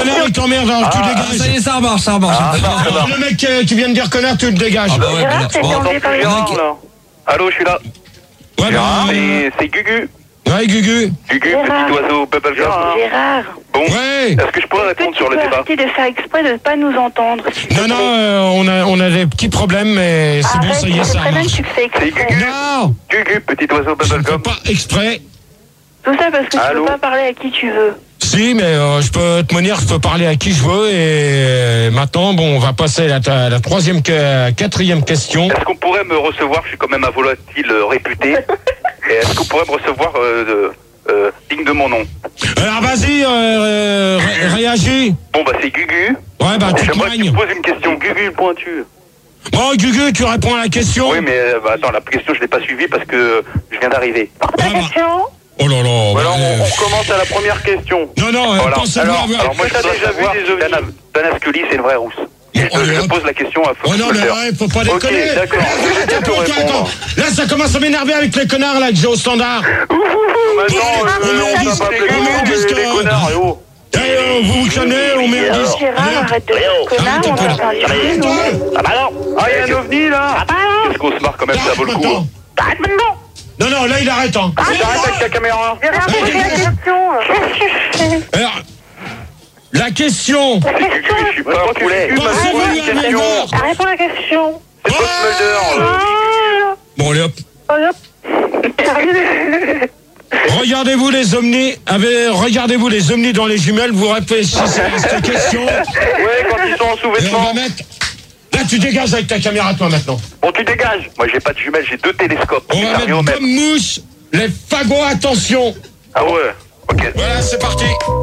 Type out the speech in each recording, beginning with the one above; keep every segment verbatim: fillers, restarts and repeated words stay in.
connard, il t'emmerde, alors tu Ah, dégages. Ça y est, ça marche, ça marche. Ah, ça marche, ça marche. Le mec euh, qui vient de dire connard, tu le dégages. Ah bah ouais, Gérard, bon, t'es bon, enlevé par Gérard, une... là. Allô, je suis là. Ouais, Gérard, bah, c'est c'est Gugu. ouais, Gugu. Gugu, Gérard. petit oiseau, bubblegum. Gérard, Bon, Ouais. est-ce que je pourrais est-ce que répondre tu sur peux le débat? arrêter de faire exprès de ne pas nous entendre? Non, non, euh, on, a, on a des petits problèmes, mais c'est bon, Arrête, ça y est, c'est ça très bien que marche. tu le fais C'est exprès. Gugu. Non, Gugu, petit oiseau, je ne fais bubblegum. pas exprès. Tout ça parce que tu Allô peux pas parler à qui tu veux. Si, mais euh, je peux te dire, je peux parler à qui je veux. Et maintenant, bon, on va passer à la, la troisième, que- quatrième question. Est-ce qu'on pourrait me recevoir? Je suis quand même un volatile euh, réputé. Et est-ce qu'on pourrait me recevoir euh, de- euh, digne de mon nom? Alors vas-y, euh, euh, ré- réagis. Bon, bah c'est Gugu. Ouais, bah tu te J'aimerais que tu manges. me poses une question. Gugu, pointu. Bon, Gugu, tu réponds à la question. Oui, mais euh, bah, attends, la question, je l'ai pas suivie parce que je viens d'arriver. Ah, bah. Oh là là. Voilà, bah, on, euh, on commence à la première question. Non, non, euh, Voilà. pensez-vous Alors, avoir... alors moi, je voudrais savoir si Dana, Dana Scully, c'est une vraie rousse. Et Oh, je, je hop. pose la question à Oh Fox non, mais Mulder. ouais, faut pas Ok, déconner. d'accord. Attends, Je vais attends, te attends, répondre. attends. Là, ça commence à m'énerver avec les connards là que j'ai au standard. Maintenant, Ouais, euh, on on dit- va pas appeler on les, dit les, que- les connards, et oh. Eh, euh, vous vous calmez, on met un disque. Gérard, arrête de faire connard, Arrête de on connard. entend du nous. Ah bah non. Ah, il y a un ovni, là. Qu'est-ce qu'on se marre quand même, ça vaut le coup. Attends. Arrête maintenant. Non, non, là, il arrête. Hein. J'arrête avec ta caméra. Gérard, pose la question. Qu'est-ce que tu fais? Alors, la question. C'est Gugu, je suis pas un poulet. Pensez-vous Une à question. Ménard Réponds à la question. C'est Fox Mulder. là. Bon, allez hop. Regardez-vous les omnis, avez- regardez-vous les omnis dans les jumelles, vous réfléchissez à cette question. Ouais, quand ils sont en Et on sous-vêtements. va mettre... Là, tu dégages avec ta caméra, toi, maintenant. Bon, tu dégages. Moi, j'ai pas de jumelles, j'ai deux télescopes. On C'est va sérieux, mettre même. comme mouche les fagots, attention. Ah ouais. Ok. Voilà, c'est parti.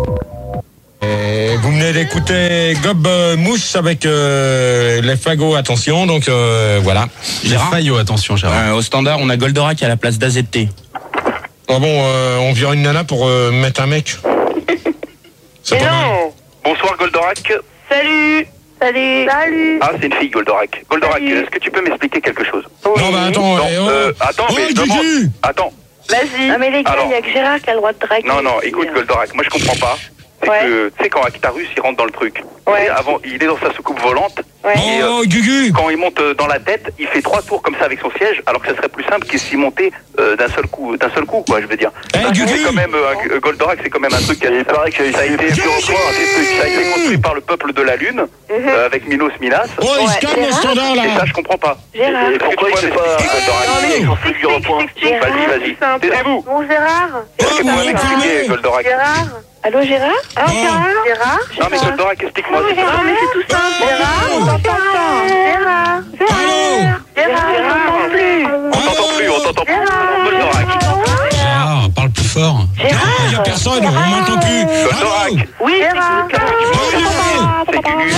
Et vous venez d'écouter Gob euh, Mouche avec euh, les fagots, attention, donc euh, voilà. Gérard Fayot, attention, Gérard. Euh, au standard, on a Goldorak à la place d'A Z T. Ah bon, euh, on vire une nana pour euh, mettre un mec. C'est pas mal. Bonsoir, Goldorak. Salut. Salut. Salut. Ah, c'est une fille, Goldorak. Goldorak, Salut. est-ce que tu peux m'expliquer quelque chose? Non, bah attends, Non, eh, oh. euh, attends, Oh, mais je Gugu. demande... Attends. Vas-y. Non mais les gars, Alors. il y a que Gérard qui a le droit de draguer. Non, non, écoute, Goldorak, moi je comprends pas. C'est Ouais. que, tu sais, quand Actarus, il rentre dans le truc. Ouais. Et avant, il est dans sa soucoupe volante. Ouais. Et, euh, Oh, Gugu. quand il monte euh, dans la tête, il fait trois tours comme ça avec son siège, alors que ça serait plus simple qu'il s'y montait euh, d'un seul coup, d'un seul coup, quoi, je veux dire. Eh, Ça, Gugu. c'est quand même, euh, un- Goldorak, c'est quand même un truc qui a, il paraît que ça a été, Gugu. ça a été construit par le peuple de la Lune, euh, avec Minos Minas. Oh, il se Ouais, calme au Gérard. standard, Et ça, là. je comprends pas. Gérard. Et pourquoi il fait pas Goldorak? Non, mais Il s'en fout du repoint. Gérard, Vas-y, vas-y. c'est un peu- Taisez-vous. Bon Gérard. Est-ce que Oh, tu pourrais vous m'expliquer, m'écrivez. Goldorak? Gérard. Allô Gérard? Allô Oh. Gérard? Gérard? Non, mais Goldorak, explique-moi. c'est Non ça. mais c'est tout simple. Gérard, on t'entend pas. Gérard. Allô. Gérard, on t'entend plus. On t'entend plus, on t'entend plus. Goldorak. Gérard, parle plus fort. Non, il n'y a personne, on m'entend plus. Allô. Goldorak. Oui, Gérard. C'est Gugu.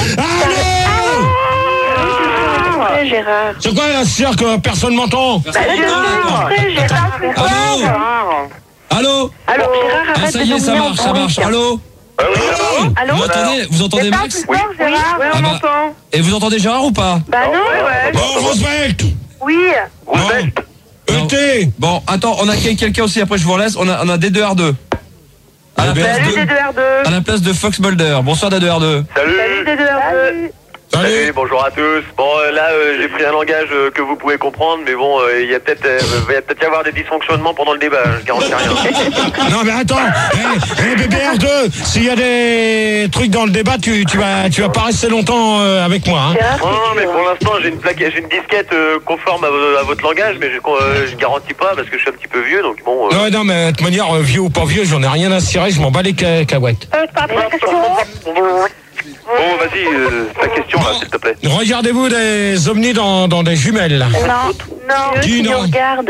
Ouais, Gérard. C'est quoi là, c'est-à-dire que personne m'entend? Bah, Gérard, ouais, Gérard, c'est quoi? Allô Allô Allô, Gérard, Ah, arrête ça de y est, ça dominer marche, en ça marche. public. Allô Ah oui, ça va. Allô? Vous entendez, vous entendez Parle Max plus fort, Gérard. Ah bah, et vous entendez Gérard ou pas? Bah non, ouais. Oh, Roosevelt. Oui. Roosevelt. Non. E T. Bon, attends, on a quel- quelqu'un aussi, après je vous relaisse. On a, on a D deux R deux. À la, place Salut de, D deux R deux. à la place de Fox Mulder. Bonsoir D deux R deux. Salut Salut. D deux R deux. Salut. Salut, bonjour à tous. Bon, euh, là, euh, j'ai pris un langage euh, que vous pouvez comprendre, mais bon, euh, il y a peut-être, euh, va y a peut-être y avoir des dysfonctionnements pendant le débat. Je garantis rien. Non mais attends, eh, eh, B B R deux, s'il y a des trucs dans le débat, tu, tu vas tu vas pas rester longtemps euh, avec moi. Hein. Gérard, Non, non, qu'est-ce mais que tu pour veux? l'instant, j'ai une plaquette, j'ai une disquette euh, conforme à, vo- à votre langage, mais je, euh, je garantis pas parce que je suis un petit peu vieux, donc bon. Euh, Ouais, non mais de toute manière, euh, vieux ou pas vieux, j'en ai rien à cirer, je m'en bats les ca- cacahuètes. Euh, par rapport à la question. Bon, vas-y, euh, ta question là, s'il te plaît. Regardez-vous des omnis dans, dans des jumelles. Non, non, Dis qui nous non. regarde.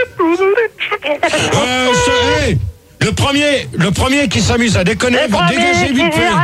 Euh, je- hey, le premier, le premier qui s'amuse à déconner, va dégager vite fait.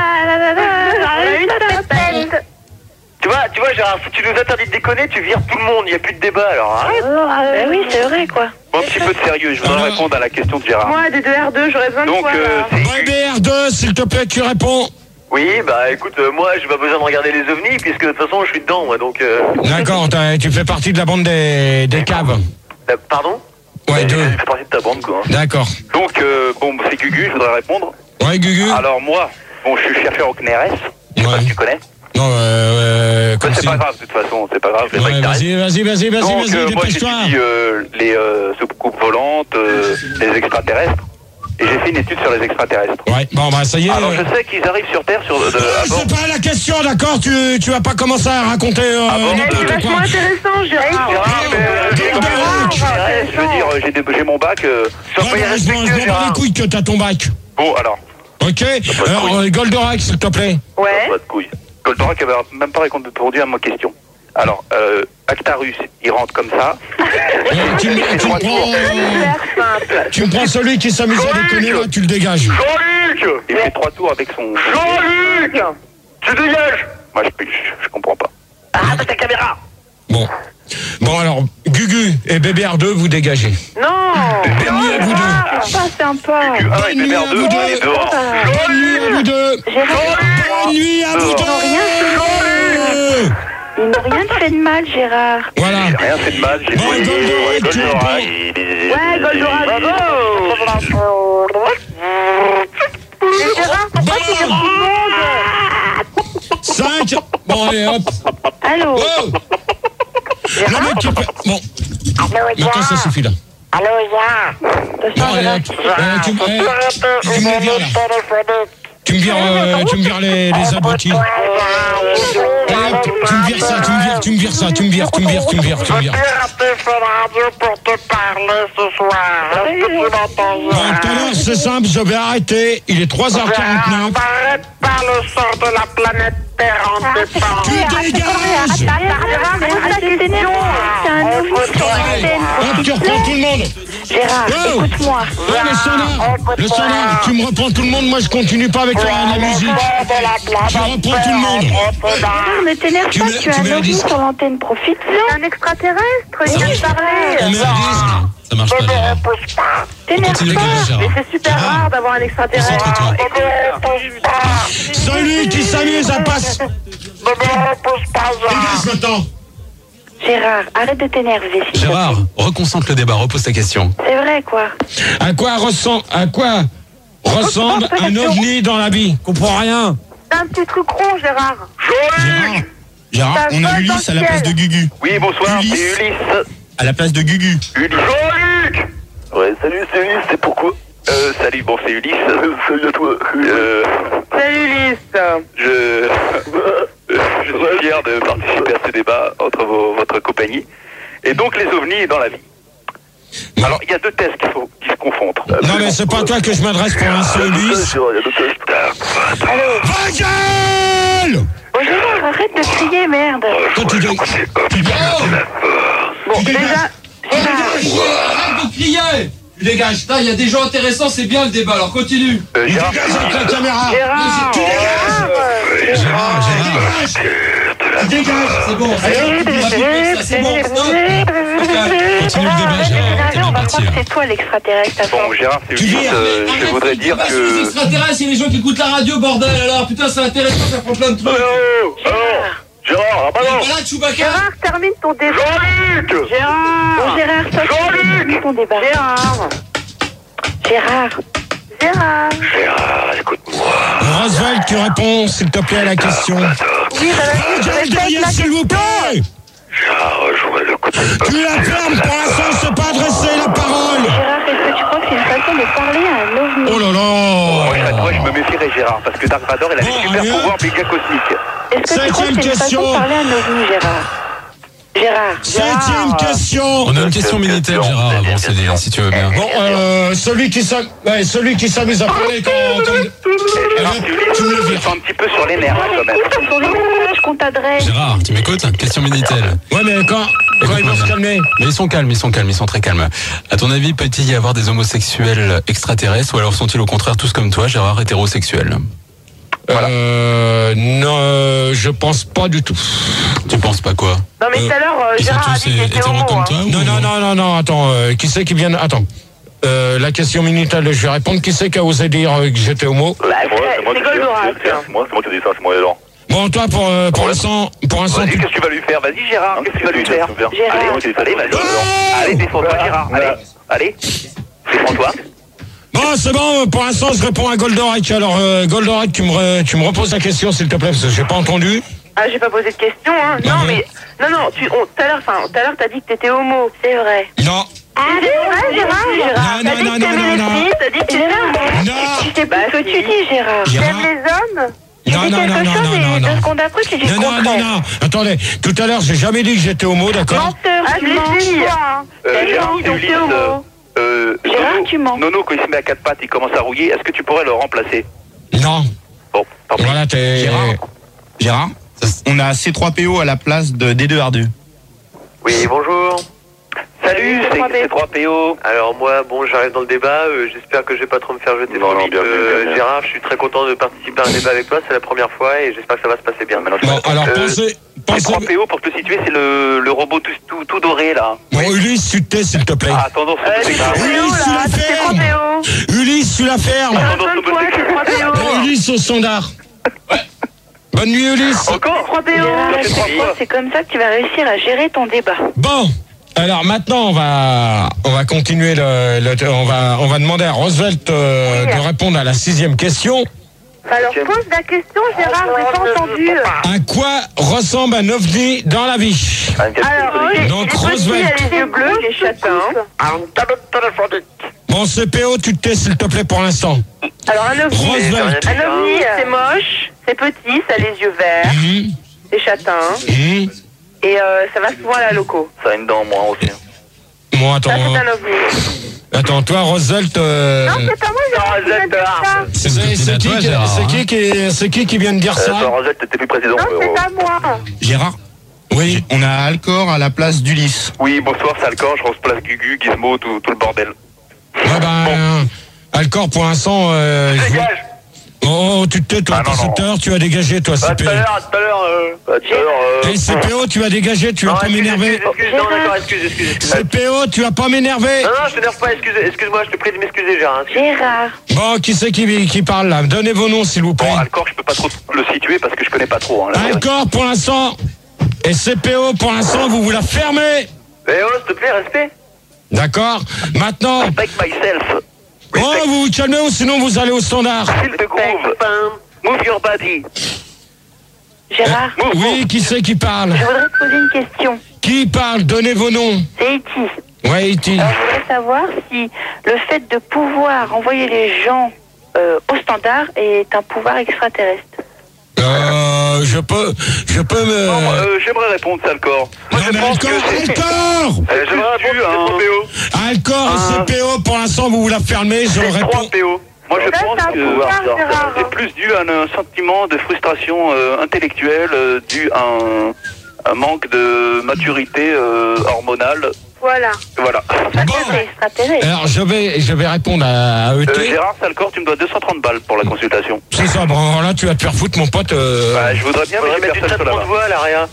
Tu vois, tu vois, Gérard, si tu nous interdis de déconner, tu vires tout le monde. Il y a plus de débat, alors. Hein. Bah oui, c'est vrai quoi. Bon, un petit peu de sérieux, je voudrais Ah. répondre à la question de Gérard. Moi, D deux R deux, j'aurais besoin de Donc, toi euh, là. c'est B B R deux, s'il te plaît, tu réponds. Oui, bah écoute, euh, moi, j'ai pas besoin de regarder les ovnis, puisque de toute façon, je suis dedans, moi, donc. Euh... D'accord, t'as- tu fais partie de la bande des, des caves. euh, pardon. Ouais, Je deux. fais partie de ta bande, quoi. D'accord. Donc, euh, bon, c'est Gugu, je voudrais répondre. Ouais, Gugu. Alors, moi, bon, je suis chercheur au C N R S. Je sais Ouais. pas si tu connais. Non, euh, Bah, comme c'est si- pas grave, de toute façon, c'est pas grave. Je vais Ouais, pas vas-y, vas-y, vas-y, vas-y, Donc, vas-y, euh, moi, dépêche-toi. j'étudie euh, les euh, soucoupes volantes, euh, les extraterrestres. Et j'ai fait une étude sur les extraterrestres. Ouais, bon, bah, ça y est. Alors, euh, je sais qu'ils arrivent sur Terre sur, de, euh, à bord. c'est pas la question, d'accord? Tu, tu vas pas commencer à raconter euh, Ah bon C'est n'importe vachement quoi. intéressant, Gérard. Gérard, mais, euh, j'ai quand même- Gérard, je veux dire, euh, j'ai des- j'ai mon bac. Euh, sois Ouais, pas bah, je m'en- je irrespectueux, m'en bats les Gérard. couilles que t'as ton bac. Bon, alors, Ok? Alors, euh, Goldorak, s'il te plaît. Ouais. pas de couilles. Goldorak avait même pas répondu à ma question. Alors, euh, Actarus, il rentre comme ça. Euh, tu, me- tu me prends, Super simple. tu me prends celui qui s'amuse à déconner, là, tu le dégages. Jean-Luc Il fait trois tours avec son... Jean-Luc Tu dégages Moi, je, je, je comprends pas. Ah, t'as ta caméra Bon. Bon, alors, Gugu et B B R deux, vous dégagez. Non. Bonne nuit à vous deux. C'est pas sympa. Ah, et Bonne nuit B B R à deux, vous deux. il est dehors. Bonne nuit à vous deux. Gérard, Bonne nuit à vous ils n'ont rien fait. deux. Ils n'ont rien fait de mal, Gérard. Voilà. J'ai rien fait de mal, j'ai Bon, volé, Goldorak, ouais, tu Goldorak, réponds. il est- Ouais, Goldorak, Mais Gérard, pourquoi tu dis beaucoup de monde? cinq. Bon, allez, hop. Allô. Oh. Le mec qui fait... Bon. Maintenant, ça suffit, là. Allô, Jean. Bon, allez, hop. Euh, tu, eh, tu me les vires, là. Tu me vires, euh, tu me vires les, les abrutis. Allez, hop, tu me vires ça, tu me vires, tu me vires ça, tu me vires, tu me vires, tu me vires, tu me vires. J'ai raté la radio pour te parler ce soir. Est-ce que tu m'entends, Bon, tout à l'heure, c'est simple, je vais arrêter. Il est trois heures quarante-neuf. T'arrêtes pas le sort de la planète Terre en dépend. Tu dégages. Gérard, arrête de t'énerver. C'est un ovni sur l'antenne. Hop, tu reprends tout le monde. Gérard, Oh. écoute-moi. Ouais, le standard, le standard, tu me reprends tout le monde, moi je continue pas avec la, la musique. Tu reprends tout le monde. Gérard, ne t'énerve Tu pas, mets- tu tu as mets un un ovni disque. sur l'antenne. Profite-en. Un extraterrestre. Il vient de On parler. met un disque. Ça marche pas, Gérard. T'énerve Continue, pas. Gérard. Mais c'est super Gérard. rare d'avoir un extraterrestre. Concentre-toi. Celui qui s'amuse à passer. Dégage maintenant. Gérard, arrête de t'énerver. s'il te plaît. Gérard, reconcentre le débat, repose ta question. C'est vrai, quoi. À quoi ressemble, à quoi ressemble un ovni dans la vie? Comprends rien. C'est un petit truc rond, Gérard. Gérard, Gérard, Ça on a vole Ulysse dans à la le place de ciel. Gugu. Oui, bonsoir, Ulysse. c'est Ulysse. À la place de Gugu. Ulysse. Jean-Luc Ouais, salut, c'est Ulysse, c'est pourquoi Euh, salut, bon, c'est Ulysse. Salut à toi. Euh, Salut, Ulysse. je... je suis fier de participer à ce débat entre vos- votre compagnie. Et donc, les ovnis dans la vie. Alors, il y a deux tests qu'il faut, qui se confondent. non mais c'est pas à toi que je m'adresse pour l'instant, Ulysse. Il y a deux tests. Va gueule! Oh, Gérard, arrête de crier, merde. Toi tu dis... Tu dis... Bon, Tu déjà, dégages. Gérard, Arrête de crier. Tu dégages. Là, il y a des gens intéressants, c'est bien le débat, alors continue. Euh, Tu Gérard, dégages avec la caméra. Gérard, Tu dégages. Gérard, Gérard. Tu dégages. C'est bon, c'est bon. C'est bon, stop. Continue le débat, Gérard. T'es on bien va parti, croire là. que c'est toi l'extraterrestre à bon, force. Gérard, c'est Tu Ulysse. vires. Euh, je voudrais dire Arrête les que... extraterrestres, il y a les gens qui écoutent la radio, bordel, alors putain, c'est intéressant, ça prend plein de trucs. Gérard, ah bah non. Voilà, Chewbacca. Gérard, termine ton débat. Jean-Luc Gérard. Bon, Gérard, toi, termine ton débat. Gérard. Gérard. Gérard. Gérard, écoute-moi. Roswell, tu réponds s'il te plaît à la question. Oui, bah, vas-y, je Gueule répète derrière, la s'il vous question. plaît. Gérard, jouez le côté. Tu la fermes, pour l'instant, je sais pas adresser la parole. Gérard, est-ce que tu crois que c'est une façon de parler à un ovni? Oh là Moi, je, là. moi, je me méfierais, Gérard, parce que Dark Vador, il a des Bon, super allez, pouvoirs hop. méga cosmiques. Est-ce que tu crois que Septième c'est une façon question. de parler à un ovni, Gérard? Gérard. Septième question. On a une question Minitel, Gérard, avant C D, si tu veux bien. Bon, euh, celui qui s'am- ouais, celui qui s'amuse à parler quand... quand... Gérard, Allez, tu tu me le ils vires. sont un petit peu sur les nerfs, quand même. Écoute ton message qu'on t'adresse. Gérard, tu m'écoutes? Question Minitel. Ouais, mais quand, quand ils vont se calmer. Mais ils sont calmes, ils sont calmes, ils sont très calmes. À ton avis, peut-il y avoir des homosexuels extraterrestres ou alors sont-ils au contraire tous comme toi, Gérard, hétérosexuels? Euh, non, euh, je pense pas du tout. Tu penses pas quoi? Non, mais tout à l'heure, euh, Ils sont Gérard a tous dit qu'il était hétéros homo. comme hein. toi ou- Non, non, non, non, non, attends, euh, qui c'est qui vient... Attends, euh, la question Minitel, je vais répondre. Qui c'est qui a osé dire euh, que j'étais homo? Bah, c'est c'est Goldorak. C'est moi, c'est moi qui ai dit ça, c'est moi, alors. Bon, toi, pour, euh, pour l'instant, pour l'instant, Vas-y, tu... qu'est-ce que tu vas lui faire? Vas-y, Gérard, qu'est-ce que tu vas lui faire? Gérard. Allez, allez, vas-y. Oh Allez, défends-toi, Gérard. Allez, allez, défends-toi. Bon, Bon, c'est bon, pour l'instant, je réponds à Goldorak. Alors, euh, Goldorak, tu me, re- tu me reposes la question, s'il te plaît, parce que j'ai pas entendu. Ah, j'ai pas posé de question, hein. Non, Ah, mais. Non, non, tu. on- Tout à l'heure, enfin, tout à l'heure, t'as dit que t'étais homo. C'est vrai. Non. Ah, c'est vrai, Gérard. Non, T'as non, dit non, que non, t'aimais non, les non. filles, t'as dit que t'étais homo. Non. Je sais pas ce que tu dis, Gérard. Gérard. T'aimes les hommes? Non, Tu dis non, quelque non, non, chose non, et non, deux non. secondes après, tu dis le Non, non, non, contraire. non. Attendez, tout à l'heure, j'ai jamais dit que j'étais homo, d'accord? Menteur, Ah, tu mens. Euh, T'as Gérard, dit, donc Ulysse, t'es homo. euh, Gérard, Nono, tu mens. Nono, quand il se met à quatre pattes, il commence à rouiller. Est-ce que tu pourrais le remplacer? Non. Bon, tant pis. Voilà, t'es... Gérard. Gérard, on a C trois P O à la place de D deux R deux. Oui, bonjour. Salut, c'est c'est trois P O. Alors moi, bon, j'arrive dans le débat, euh, j'espère que je vais pas trop me faire jeter Non, sur non, l'île. bienvenue, Euh, bienvenue. Gérard, je suis très content de participer à un débat avec toi, c'est la première fois et j'espère que ça va se passer bien. Maintenant, je Bon, vais- alors, Euh, pensez... C'est pensez... trois P O, pour te situer, c'est le, le robot tout, tout, tout doré, là. Bon, Ulysse, tu te tais, s'il te plaît. Ah, attendons, Euh, c'est c'est trois P O, Ulysse, tu là. la C'est trois P O. Ulysse, tu la fermes. Donne-toi, c'est trois P O. Euh, Ulysse au standard. Bonne nuit, Ulysse. Encore trois P O. Ça fait trois fois. C'est comme ça que tu vas réussir à gérer ton débat. Bon, alors maintenant on va on va continuer le, le- on va on va demander à Roosevelt euh, de répondre à la sixième question. Alors pose la question, Gérard, j'ai pas entendu. À quoi ressemble un ovni dans la vie? Alors, il est Donc, il est petit, Roosevelt. il a les yeux bleus, il est châtain. Un téléphone téléphonique. Bon, C P O, tu te tais s'il te plaît pour l'instant. Alors un ovni, Roosevelt. un ovni, c'est moche, c'est petit, ça a les yeux verts, Hum, c'est châtain, hum. et euh, ça va souvent à la loco. Ça a une dent, moi aussi. Bon, attends, Ça, c'est un ovni. attends, toi, Roosevelt, euh, Non, c'est pas moi, Gérard, qui vient de dire ça. c'est C'est c'est à qui, toi, qui- Gérard, c'est hein. qui qui c'est qui qui vient de dire Euh, ça? toi, Rosette, t'étais plus président. Non, frérot. c'est pas moi. Gérard, Oui. on a Alcor à la place d'Ulysse. Oui, bonsoir, c'est Alcor, je remplace Gugu, Gizmo, tout, tout le bordel. Ouais, ben, Alcor, pour l'instant, euh, je- Dégage. Oh, tu te tais, toi, Ah, non, non. tout à l'heure, tu as dégagé, toi, À C tout P O. à l'heure, à tout à l'heure, euh, à tout à l'heure, euh, Et C P O, tu as dégagé, tu vas Non, pas excuse, m'énerver. excuse, excuse, non, d'accord, excuse, excuse, excuse. C P O, tu vas pas m'énerver. Non, non, je t'énerve pas, excuse, excuse-moi, je te prie de m'excuser, Gérard. Gérard. Bon, qui c'est qui, qui parle là? Donnez vos noms, s'il vous plaît. Bon, Alcor, je peux pas trop le situer parce que je connais pas trop. Hein, la série. Alcor, pour l'instant. Et C P O, pour l'instant, vous vous la fermez. Eh oh, s'il te plaît, respect. D'accord? Maintenant, Respect myself. oh, vous vous calmez ou sinon vous allez au standard. Feel the groove. Move your body. Gérard, Move, Oui, move. qui c'est qui parle? je voudrais te poser une question. Qui parle? Donnez vos noms. C'est E T. Ouais, Iti. Alors, je voudrais savoir si le fait de pouvoir envoyer les gens euh, au standard est un pouvoir extraterrestre. Euh, je peux, je peux me... Non, moi, euh, j'aimerais répondre, c'est Alcor. Moi, Non, je mais pense Alcor, que c'est... Alcor! Euh, j'aimerais répondre, c'est trois P O. Alcor et C P O, pour l'instant, vous vous la fermez, je C'est réponds. trois P O. Moi, je Ça, pense c'est un que pouvoir, Gérard. c'est plus dû à un sentiment de frustration euh, intellectuelle, euh, dû à un, un manque de maturité euh, hormonale. Voilà. Voilà. Ça, Bon. c'est extraterrestre. Alors, je vais, je vais répondre à, à E T. Euh, Gérard Salcor, tu me dois deux cent trente balles pour la consultation. C'est ça, bon, alors là, tu vas te faire foutre, mon pote. euh, Bah, je voudrais bien, mais Faudrait j'ai mettre du personne traitement de là-bas. voix, là, rien.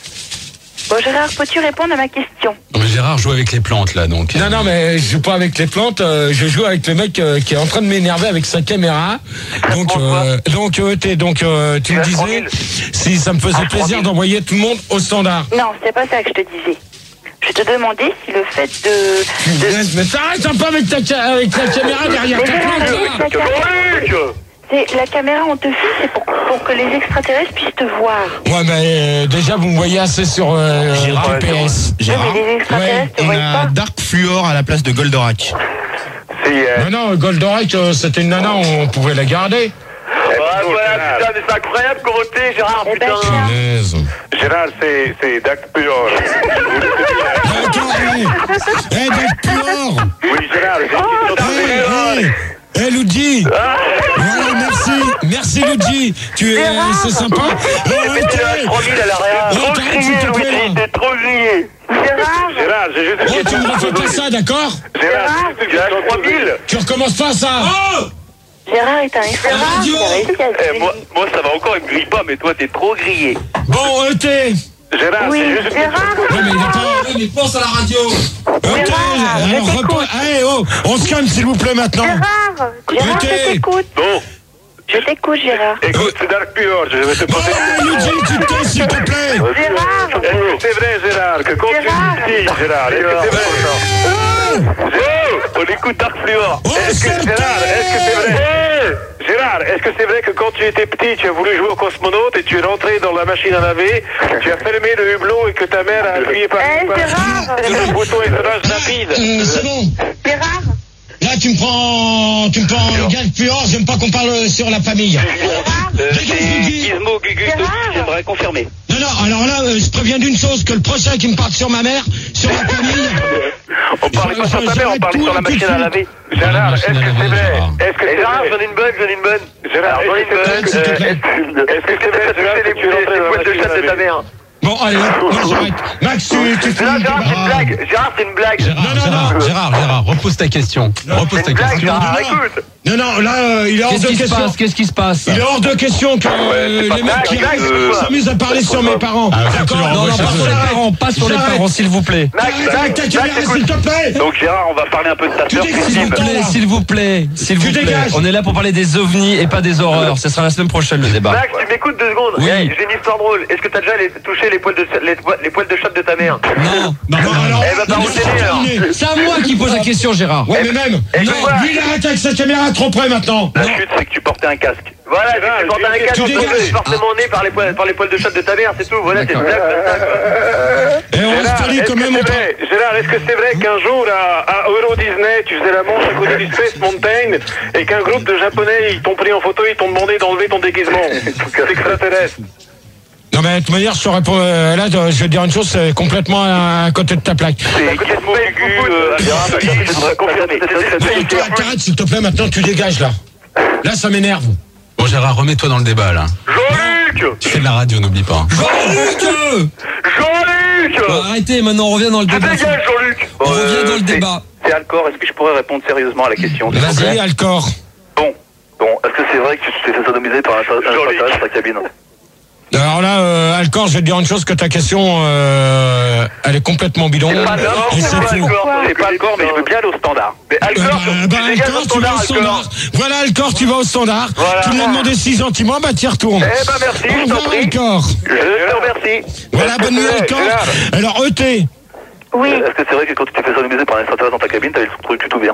Bon, Gérard, peux-tu répondre à ma question? Non, mais Gérard joue avec les plantes là, donc. Non, non, mais je joue pas avec les plantes, euh, je joue avec le mec euh, qui est en train de m'énerver avec sa caméra. Donc, euh, donc, euh, t'es- donc euh, tu me Tu as cent disais mille. si ça me faisait Ah, plaisir cent mille. d'envoyer tout le monde au standard. Non, c'est pas ça que je te disais. Je te demandais si le fait de... de... Mais t'arrêtes un peu avec ta, ca- avec ta caméra derrière ta Mais plante, Gérard, là. la caméra, Luc c'est la caméra, on te filme, c'est pour, pour que les extraterrestres puissent te voir. Ouais, mais euh, déjà, vous me voyez assez sur euh, Gérard, G P S. Oui, Gérard, mais les extraterrestres te on voient a pas. Dark Fluor à la place de Goldorak. C'est... Euh... Non, non, Goldorak, euh, c'était une nana, on pouvait la garder. Ah, voilà, putain, mais c'est incroyable comment t'es, Gérard, Eh ben, putain. tiens. Punaise. Gérard, c'est, c'est Dac Pure. D'accord, hé, hé, Dac Pure. Oui, Gérard, j'ai une question Hé, hé, hé, Luigi. Voilà, merci, merci Luigi. Tu es, c'est sympa. Oh, Mais tu as trois mille à l'arrière. Oh, t'arrêtes, s'il te plaît, là. T'es trop grillé. Gérard, Gérard, j'ai juste une Oh, tu question. me refais pas ça, d'accord? Gérard, j'ai juste une question. trois mille. Tu recommences pas ça. Gérard est un extraterrestre radio. qui a réussi à se Eh, moi, moi, ça va encore, il me grille pas, mais toi, t'es trop grillé. Bon, E T. Gérard, Oui, c'est juste une Gérard. Non, mais il a pas... Mais pense à la radio. Ok, Gérard, alors je repos... Allez, oh, on se calme s'il vous plaît maintenant. Gérard, Gérard, Ok. je t'écoute. Bon, Je t'écoute, Gérard. Écoute, c'est Dark Pure, je vais te poser Oh, Luigi, tu te tais, s'il te plaît. Gérard. Est-ce que c'est vrai, Gérard, que quand Gérard. tu dis, Gérard, est-ce que c'est vrai? Oh, on écoute Dark Fluor. Oh, Est-ce que, c'est Gérard, est-ce que c'est vrai? Gérard, est-ce que c'est vrai que quand tu étais petit, tu as voulu jouer au cosmonaute et tu es rentré dans la machine à laver, tu as fermé le hublot et que ta mère a appuyé par Eh, Gérard. le bouton étonnage rapide? Euh, c'est bon. Gérard. Là, tu me prends, tu me prends Gag Puor, j'aime pas qu'on parle sur la famille. Euh, Dégage, Guigui. Gizmo Gugu, Gérard. j'aimerais confirmer. Non, non, alors là, euh, je préviens d'une chose, que le prochain qui me parle sur ma mère, sur la famille... On parlait pas sur ta mère, on parlait sur la machine à laver. La Gérard, est-ce que machine à c'est laver, vrai? Gérard. Est-ce que c'est Gérard, vrai? j'en ai une bonne, j'en ai une bonne. Gérard, j'en ai une bonne. est-ce que- s'il te plaît. est-ce que c'est vrai, Gérard, C'est que les tu es rentré dans la poils de machine à chatte de ta laver? mère. Bon, allez, hop, moi j'arrête. Max, tu, tu finis Gérard, le Gérard, c'est une débat. blague. Gérard, c'est une blague. Gérard, Non, non, Gérard, non. Gérard, Gérard, repose ta question. Repose C'est ta une blague, question. Gérard, non. écoute. Non, non, là, euh, il est hors Qu'est-ce de qui se question. passe Qu'est-ce qui se passe Il est hors de question que euh, c'est pas les mecs qui blague, restent euh, s'amusent à parler sur mes parents. Ah, faut que tu leur Non, envoies non, chez pas eux. sur les parents, pas sur les J'arrête. parents, s'il vous plaît. Max, Arrête avec ta Max, caméra, Max, s'il écoute. te plaît. Donc Gérard, on va parler un peu de ta Tu sœur dis- S'il Christine. vous plaît, s'il vous plaît, s'il Tu vous plaît. dégages. On est là pour parler des ovnis et pas des horreurs. Ce sera la semaine prochaine le débat. Max, tu m'écoutes deux secondes. Oui. Eh, j'ai une histoire drôle. Est-ce que t'as déjà les- touché les poils de les, poils- les poils de chatte de ta mère? Non. Non, non, alors. Eh ben, non, par non, où c'est t'es né, alors terminé. C'est à moi qui pose la question, Gérard. Ouais, mais même. Eh, Non, quoi lui, il arrête avec sa caméra trop près maintenant. La chute, c'est que tu portais un casque. Voilà, tu Gérard, portes un tu casque, dégages. tu es forcément né par les poils, par les poils de chatte de ta mère, c'est tout. Voilà, c'est une blague. comme ça, quoi. Et on reste Gérard, poli est-ce quand que même. c'est on parle- vrai Gérard, est-ce que c'est vrai qu'un jour à, à Euro Disney, tu faisais la manche à côté du Space Mountain et qu'un groupe de Japonais, ils t'ont pris en photo, ils t'ont demandé d'enlever ton déguisement? C'est extraterrestre. Non, mais de toute manière, je te réponds. euh, Là, je vais te dire une chose, c'est complètement à côté de ta plaque. C'est Gizmo Gugu, euh, Gérard, Je voudrais confirmer. Hey, toi, t'arrêtes, s'il te plaît, maintenant, tu dégages là. Là, ça m'énerve. Bon, Gérard, remets-toi dans le débat, là. Jean-Luc Tu fais de la radio, n'oublie pas. Jean-Luc Jean-Luc Bon, arrêtez, maintenant on revient dans le Je débat. dégage, Jean-Luc On revient Euh, dans le c'est- débat. C'est Alcor, est-ce que je pourrais répondre sérieusement à la question? Vas-y, Alcor. Bon, bon, est-ce que c'est vrai que tu t'es fait sodomiser par un extraterrestre dans ta cabine? Alors là, euh, Alcor, je vais te dire une chose, que ta question, euh, elle est complètement bidon. C'est pas Et d'accord, c'est c'est pas faux. Alcor, c'est pas Alcor, mais je veux bien aller au standard. Mais Euh, Alcor, bah, tu bah, dégages Alcor, au tu vas au standard, standard. Alcor. Voilà, Alcor, tu vas au standard. Voilà. Tu lui as demandé six gentiment, bah t'y retournes. Eh ben merci, Au je t'en revoir, prie. Alcor. Je te remercie. Voilà, Est-ce bonne que nuit, c'est- Alcor. Gérard, Alors, E T. Oui. Est-ce que c'est vrai que quand tu t'es fait sodomiser par un extraterrestre dans ta cabine, t'avais le truc tout bien?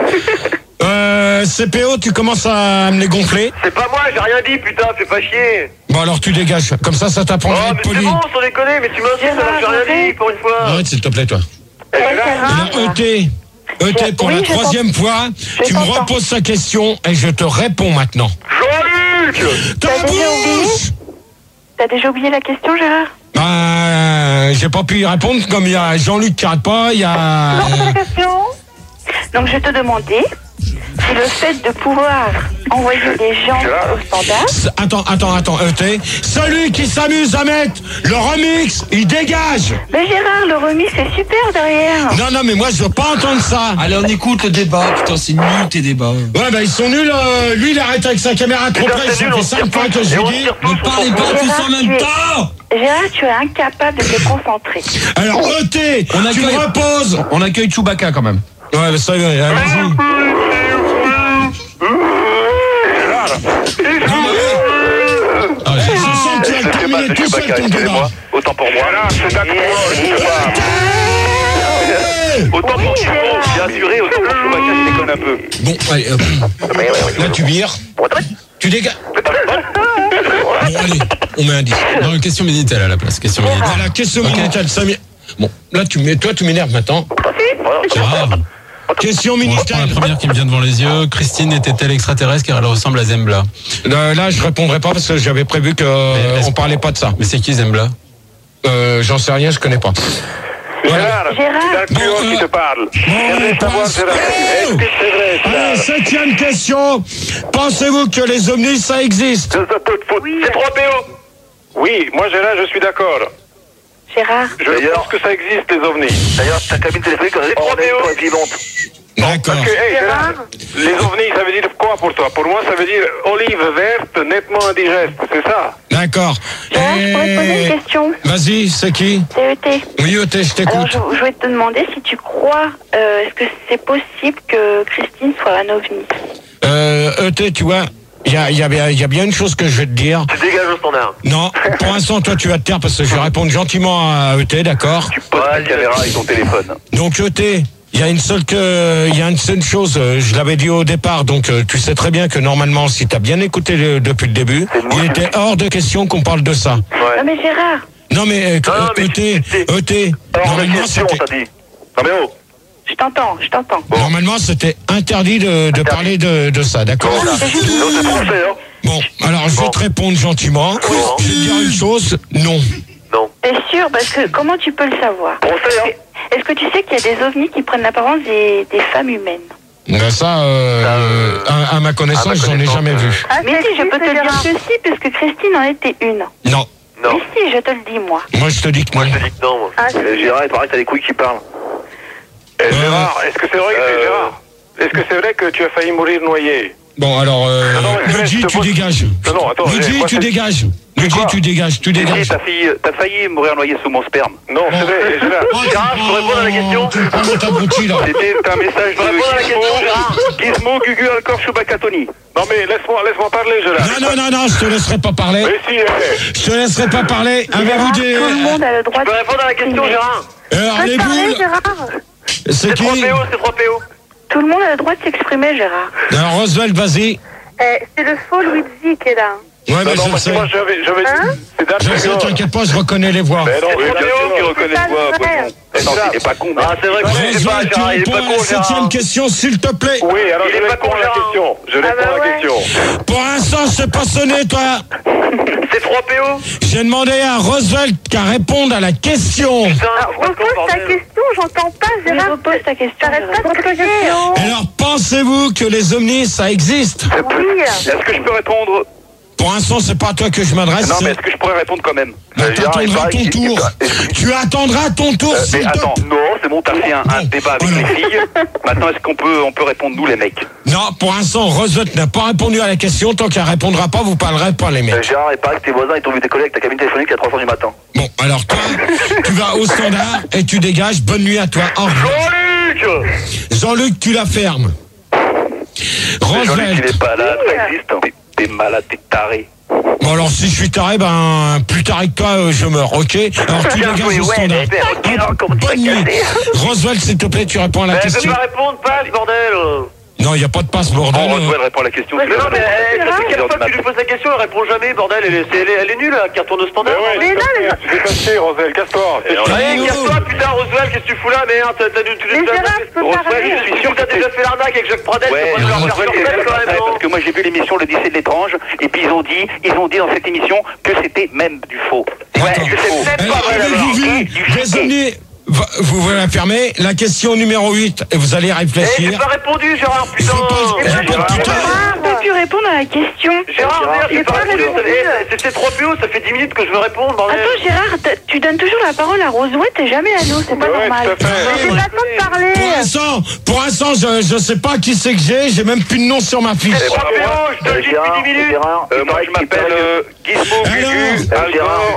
Euh, C P O, tu commences à me les gonfler. C'est pas moi, j'ai rien dit, putain, fais pas chier. Bon, alors tu dégages. Comme ça, ça Oh, t'apprendra à mais être c'est poli. bon, sans déconner, mais tu m'insistes alors que j'ai rien dit pour une fois. Arrête, s'il te plaît, toi. Eh, Gérard, Alors, E T. E T, pour Oui, la je troisième fois, tu me t'entends. reposes sa question et je te réponds maintenant. Jean-Luc Ta T'as déjà oublié bouche! T'as déjà oublié la question, Gérard? Bah, j'ai pas pu y répondre, comme il y a Jean-Luc qui arrête pas, il y a... Non, c'est la question. Donc, je te demandais si le fait de pouvoir envoyer des gens au standard. S- Attends, attends, attends, E T. Celui qui s'amuse à mettre le remix, il dégage! Mais Gérard, le remix, c'est super derrière. Non, non, mais moi, je veux pas entendre ça. Allez, on écoute le débat. Putain, c'est nul tes débats. Ouais, bah, ils sont nuls. euh, lui, il arrête avec sa caméra trop Putain, près. c'est Ça nul, fait on cinq tire fois tous, que je et lui on dis. tire tous, Ne on parlez s'en pas fout. tous en même temps. Gérard, tu es incapable de te concentrer. Alors, E T, On tu accueille- me reposes. On accueille Chewbacca quand même. Ouais, mais ça y est, allez-y. Ah, Je j'ai- sens que tu as terminé tout seul ton débat. Autant pour moi. C'est d'accord. Autant pour Oui, Chewbacca, Gérard. bien assuré, autant pour Chewbacca, je déconne un peu. Bon, allez, hop. Là, tu vires. Tu dégages. Bon, allez, on met un dix. Non, une question Minitel à la place. Question Minitel. Voilà, question Ok. Minitel. ça m'é- Bon, là, tu m'é- toi, tu m'énerves maintenant. Gérard, Question on reprend la Minitel. première qui me vient devant les yeux. Christine était-elle extraterrestre car elle ressemble à Zembla? Euh, Là, je répondrai pas parce que j'avais prévu que euh, est-ce- on parlait pas de ça. Mais c'est qui Zembla? Euh, J'en sais rien, je connais pas. Gérard, Gérard. c'est Alcor Bon, qui euh, te parle. Bon, J'aimerais on savoir, passe. Gérard, est-ce que c'est vrai, Allez, ça? septième question. Pensez-vous que les ovnis, ça existe? C'est trois P O. Oui, moi Gérard, je suis d'accord. Gérard. Je D'ailleurs- pense que ça existe, les ovnis. D'ailleurs, ta cabine téléphonique, on est trois P O. on est vivante. D'accord. Parce que, hey, Gérard. Gérard, les ovnis, ça veut dire quoi pour toi? Pour moi, ça veut dire olive verte, nettement indigeste, c'est ça? D'accord. Gérard, je pourrais te poser une question. Vas-y, c'est qui? C'est E T. Oui, E T, je Alors, t'écoute. je, je voulais te demander si tu crois, euh, est-ce que c'est possible que Christine soit un ovni? Euh, E T, tu vois, il y a, y, a bien, y a bien une chose que je vais te dire. Tu dégages au standard. Non, pour l'instant, toi, tu vas te taire parce que je vais répondre gentiment à E T, d'accord? Tu poses ta caméra avec ton téléphone. Donc, E T, il y a une seule que, il y a une seule chose, euh, je l'avais dit au départ, donc euh, tu sais très bien que normalement, si tu as bien écouté le, depuis le début, il était hors de question qu'on parle de ça. Ouais. Non mais Gérard. Non mais, euh, Non, non, mais E T, tu- E T, Hors de normalement, question, c'était, t'as dit. Non mais oh. Je t'entends, je t'entends. normalement, c'était interdit de, de parler de, de ça, d'accord? Non, c'est trop fait, hein. Bon, alors je vais Bon. te répondre gentiment. Bon. Je vais te dire une chose, non. Non. T'es sûr? Parce que comment tu peux le savoir? Procès, hein. Est-ce que tu sais qu'il y a des ovnis qui prennent l'apparence des, des femmes humaines? Ben ça, euh, Ça, euh, à, à ma connaissance, à ma j'en ai connaissance, jamais euh, vu. Ah, mais si, je peux te le dire que si, parce que Christine en était une. Non, Non. Mais si, je te le dis, moi. moi je te dis que non. Je te dis que non, moi. Ah, Euh, Gérard, il paraît que t'as des couilles qui parlent. Eh, Gérard, est-ce que c'est vrai que Euh, Gérard, est-ce que c'est vrai que tu as failli mourir noyé? Bon, alors, euh, Non, non, mais Luigi, je te tu pose- dégages. Non, non, attends, Luigi, moi, tu c'est- dégages. Luigi, Quoi tu dégages, tu Si, dégages. t'as failli, t'as failli mourir noyé sous mon sperme. Non, c'est vrai, Gérard. Oh, Gérard, je peux répondre à la question? Tu prends cet abruti, là. C'était un message peux répondre à la de question, Gérard Gizmo, Gizmo, Gugu, Alcor, Chewbacca-Tony. Non, mais laisse-moi, laisse-moi parler, Gérard. Non, non, non, non, je te laisserai pas parler. Mais si, eh, Je te laisserai pas parler. Avez-vous Gérard, des... tout le monde a le droit Tu peux répondre à la question, Gérard? Alors, Peux les te parler, boules, Gérard? c'est C'est qui? trois P O, c'est trois P O. Tout le monde a le droit de s'exprimer, Gérard. Alors, Roswell, vas-y. Eh, c'est le faux Luigi qui est là. Ouais, non, mais non, je le parce que sais. moi, j'avais, j'avais Hein dit, c'est d'un Je le sais, truc, t'inquiète pas, je reconnais les voix. Mais non, oui, C'est bien trois P O qui sûr. reconnaît C'est quoi, pas vrai. poisson? Attends, il est pas con. Ah, c'est vrai que il est pas, Roswell, tu Gérard, il est réponds pas à la con, Gérard. septième question, s'il te plaît. Oui, alors Il je est pas réponds con, à la Gérard. question. Je Ah réponds bah à la ouais. question. Pour l'instant, je t'ai pas sonné, toi. C'est trois P O. J'ai demandé à Roswell qu'à répondre à la question. Putain, Ah, repose ta question, j'entends pas, Gérard. Repose ta question. T'arrêtes pas de crier. Alors, pensez-vous que les ovnis, ça existe? Oui. Est-ce que je peux répondre? Pour l'instant, c'est pas à toi que je m'adresse. Non, mais c'est- est-ce que je pourrais répondre quand même? Bah, Euh, Gérard, il t'attendras paraît ton qu'il- tour. il- Tu attendras ton tour, Euh, s'il mais te attends, plaît. non, c'est bon, t'as fait un, un Bon, débat avec voilà. les filles. Maintenant, est-ce qu'on peut, on peut répondre nous, les mecs? Non, pour l'instant, Roswell n'a pas répondu à la question. Tant qu'elle répondra pas, vous parlerez pas, les Euh, mecs. Gérard, il paraît que tes voisins, ils t'ont vu décoller avec ta cabine téléphonique à trois heures du matin. Bon, alors toi, tu vas au standard et tu dégages. Bonne nuit à toi. Au revoir. Jean-Luc! Jean-Luc, tu la fermes. Jean-Luc, il Roswell. est pas là, ça existe. T'es- T'es malade, t'es taré. Bon, alors si je suis taré, ben plus taré que toi, euh, je meurs, ok? Alors tu Bien dégages joué, au ouais, standard. mais ok, alors, comment tu vas Bonne nuit. casser? Roswell, s'il te plaît, tu réponds à la Mais elle question. peut pas répondre, passe, bordel! Non, il n'y a pas de passe, bordel. Bon, Roswell répond à la question. Mais non, mais elle, ça fait quelle fois que tu lui poses la question, elle répond jamais, bordel, elle est, elle est, elle est nulle, elle qui retourne au Mais standard. ouais, Mais là, c'est passé, c'est passé, Rosel, casse-toi. C'est fini. Allez, casse-toi, putain, Roswell, qu'est-ce que tu fous là, merde? T'as t'as dû. tu- Mais t'as- Gérard, je peux Roswell, parler. je suis sûr que t'as déjà fait l'arnaque avec Jacques Pradel. Ouais, c'est pas de leur Roswell, faire il est sortir, quand après, même, non. parce que moi j'ai vu l'émission Le lycée de l'étrange, et puis ils ont dit, ils ont dit dans cette émission que c'était même du faux. Ouais, Attends. que c'est même Alors, pas vrai. avez-vous alors, vu du des chiquet. ovnis? Va- Vous vous la fermez. La question numéro huit, et vous allez Eh, j'ai réfléchir. pas répondu, Gérard, putain. Faut pas- Eh, faut pas Gérard, tout à l'heure. Gérard, peux-tu répondre à la question? Gérard, merde, j'ai j'ai pas pas répondu. répondu. Eh, c'est- C'est trop P O, ça fait dix minutes que je veux répondre, bordel. Attends, Gérard, t- tu donnes toujours la parole à Roswell, t'es jamais à nous, c'est pas Ouais, normal. tout à fait. J'ai pas le temps de parler. Pour l'instant, pour l'instant, je, je sais pas qui c'est que j'ai. J'ai même plus de nom sur ma fiche. Eh, trois P O, je te le dis depuis dix minutes. Euh, moi, je m'appelle euh, Gizmo, Alors, Gugu, Alcor,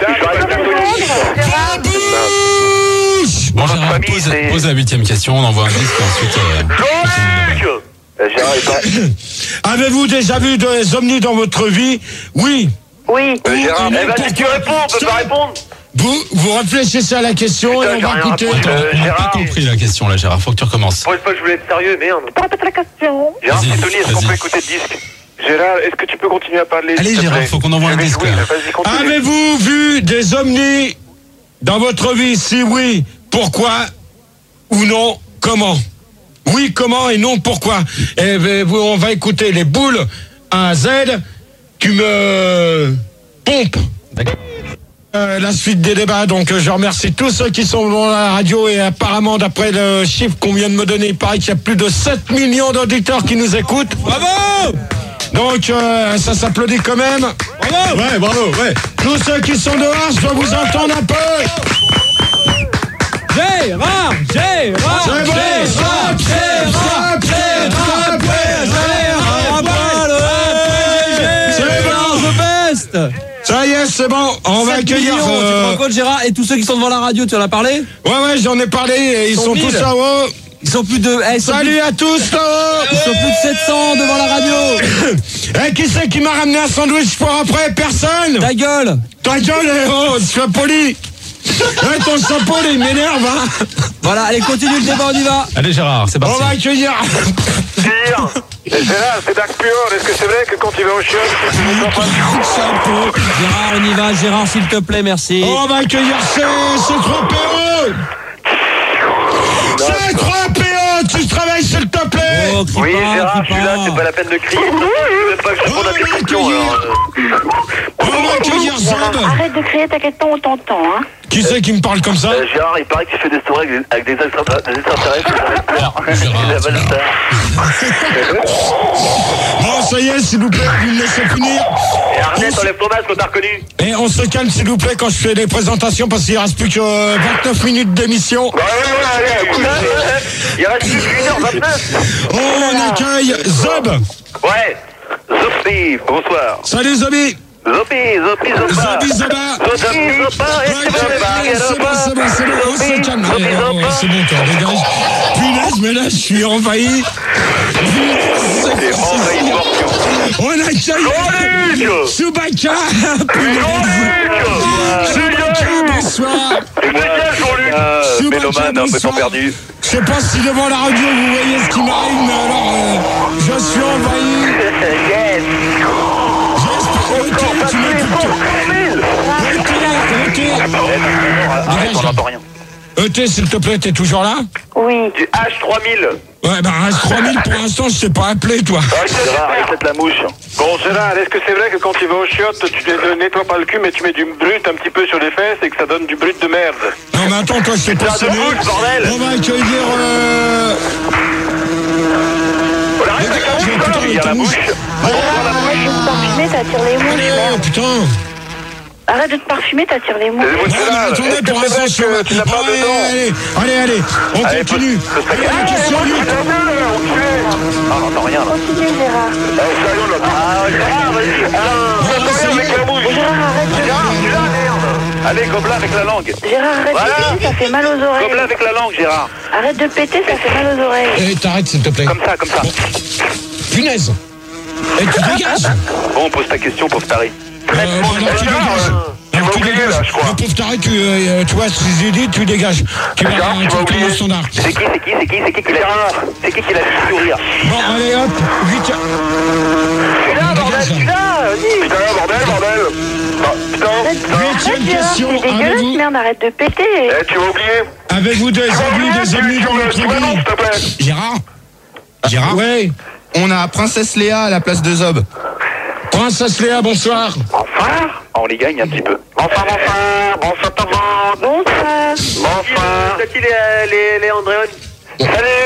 Gérard, Bouche. Bon, Notre Gérard, famille, pose, c'est- pose la huitième question, on envoie un disque et ensuite. euh, Jean-Luc. Euh, Gérard, il paraît- Avez-vous déjà vu des ovnis dans votre vie? Oui. Oui. Euh, Gérard, Ou- eh, vas-y, tu pourquoi réponds, on peut Stop. pas répondre. Vous, vous réfléchissez à la question Putain, et on j'ai va rien écouter. raconté. Attends, Euh, on n'a Gérard. pas compris la question là, Gérard, faut que tu recommences. Pour une fois, je voulais être sérieux, merde. Répète la question. Gérard, Vas-y, c'est Tony, est-ce qu'on vas-y. peut écouter le disque? Gérard, est-ce que tu peux continuer à parler? Allez, s'il te Gérard, plaît faut qu'on envoie un Je vais disque, jouer, là. vas-y, continue. Avez-vous vu des ovnis dans votre vie? Si oui, pourquoi? Ou non, comment? Oui, comment, et non, pourquoi? Et ben, vous- on va écouter les boules à Z. Tu me pompes. Euh, la suite des débats, donc euh, je remercie tous ceux qui sont dans la radio et apparemment d'après le chiffre qu'on vient de me donner, il paraît qu'il y a plus de sept millions d'auditeurs qui nous écoutent. Bravo! Donc euh, ça s'applaudit quand même. Bravo! Ouais, bravo, ouais. Tous ceux qui sont dehors, je dois vous entendre un peu. Gérard, Gérard, C'est bon, Gérard, stop, Gérard, stop, Gérard, stop, Gérard, C'est bon. Gérard, Best. Ça y est, c'est bon, on va sept accueillir... millions, Tu te euh, rends compte, Gérard, et tous ceux qui sont devant la radio, tu en as parlé? Ouais, ouais, j'en ai parlé, et ils Ils sont sont mille. tous là-haut. Ils sont plus de... Eh, ils sont Salut plus... à tous là-haut. Ils sont plus de sept cents devant la radio. Eh, qui c'est qui m'a ramené un sandwich pour après? Personne. Ta gueule. Ta gueule, héros, sois poli. Ouais, ton chapeau, il m'énerve, hein. Voilà, allez, continue le débat, on y va. Allez Gérard, c'est parti. On va accueillir. Dire, et c'est là, c'est Dark Pure. Est-ce que c'est vrai que quand tu vas au chiottes, tu te mets pas Chapeau. Gérard, on y va. Gérard, s'il te plaît, merci. On va accueillir ces, ces trois P O. Ces trois P O, tu travailles s'il te plaît. Oh, qui Oui, part, Gérard, qui je suis là, part. c'est pas la peine de crier. Je veux pas que je réponde à tes questions. alors, euh. On va accueillir Zob. Arrête de crier, t'inquiète pas, on t'entend, hein. Qui c'est qui me parle comme ça? Euh, Gérard, il paraît que tu fais des stories avec des, avec des extraterrestres. Des extraterrestres. Gérard, Il a mal ça. Bon, ça y est, s'il vous plaît, vous me laissez finir. Et Arnett, enlève ton masque, on t'a reconnu. Et on se calme, s'il vous plaît, quand je fais les présentations, parce qu'il reste plus que euh, vingt-neuf minutes d'émission. Ouais, ouais, ouais, allez, écoute, il reste plus qu'une heure vingt-neuf. On accueille Zob. Ouais. Zopi, bonsoir. Salut Zobi. Zopi, Zopi, Zopa. Zobi Zoba. Zopi, Zopa, et Ouais, c'est bon, les barres, c'est bon, c'est bon, c'est bon, on se calme. Zopi, Allez, oh, Zopa. c'est bon, toi, dégage. Punaise, mais là, je suis envahi. C'est envahi de morpion. On accueille Jean-Luc. Chewbacca. Jean-Luc. Chewbacca, bonsoir. Et moi, Jean-Luc. Mélomane, un peu temps perdu. Je sais pas si devant la radio vous voyez ce qui m'arrive, mais alors euh, je suis envahi. Yes. J'espère que tu m'écoutes. E T, Arrête, on n'entend rien. E T, s'il te plaît, t'es toujours là? Oui. Du H trois mille. Ouais, bah H trois mille pour l'instant, je t'ai pas appelé, toi. Gérard, arrête la mouche. Bon, Gérard, est-ce que c'est vrai que quand tu vas au chiottes, tu ne nettoies pas le cul, mais tu mets du brut un petit peu sur les fesses et que ça donne du brut de merde? Non, mais attends, toi, je t'ai pas sonné. On va accueillir... Euh... Arrête avec la mouche, putain, il y a la mouche. Arrête de te parfumer, t'attires les mouches, Allez, merde. putain. Arrête de te parfumer, t'attires les mouches. Les mouches, Non, mais Gérard, attendez, est-ce que pour c'est l'instant, vrai je suis... que tu n'as pas allez, dedans? allez, allez, allez, on Allez, continue. peut- peut- Allez, la question Ah, huit. on n'entend rien là. Continue, Gérard. Ah, Gérard, vas-y. Ah, n'entend rien avec la mouche. Gérard, arrête de... Gérard, tu l'as, merde. Allez, gobelin avec la langue. Gérard, arrête Voilà. de péter, ça fait mal aux oreilles. Gobelin avec la langue, Gérard. Arrête de péter, ça fait mal aux oreilles. Eh, t'arrêtes, s'il te plaît. Comme ça, comme ça. Punaise. Et tu dégages. Bon, pose ta question, pauvre taré. Euh, alors, tu dégages. Alors, tu oublié, dégages. là, je crois. Le pauvre taré, tu, euh, tu vois, si j'ai dit, tu dégages. Tu vas, Gérard, tu tu vas vas oublier. prendre le standard. C'est qui, c'est qui, c'est qui, c'est qui qui l'a dit? C'est qui qui l'a dit sourire? Bon, allez, hop, vite. Tu là, bordel, tu là, vas-y. Putain, bordel, bordel. Ah, putain, Arrête, putain. arrête, Huitième Gérard, question, c'est dégueulasse, avez-vous- merde, arrête de péter. Eh, tu vas oublier. Avez-vous des amis, des amis dans votre Tu vas non, vie? s'il te plaît. Gérard Gérard Ouais. On a Princesse Léa à la place de Zob. Princesse Léa, bonsoir. Enfin, on les gagne un petit peu. Enfin, enfin, bonsoir tout le monde. Bonsoir. Bonsoir. C'est qui les, les, les Andréon? Salut,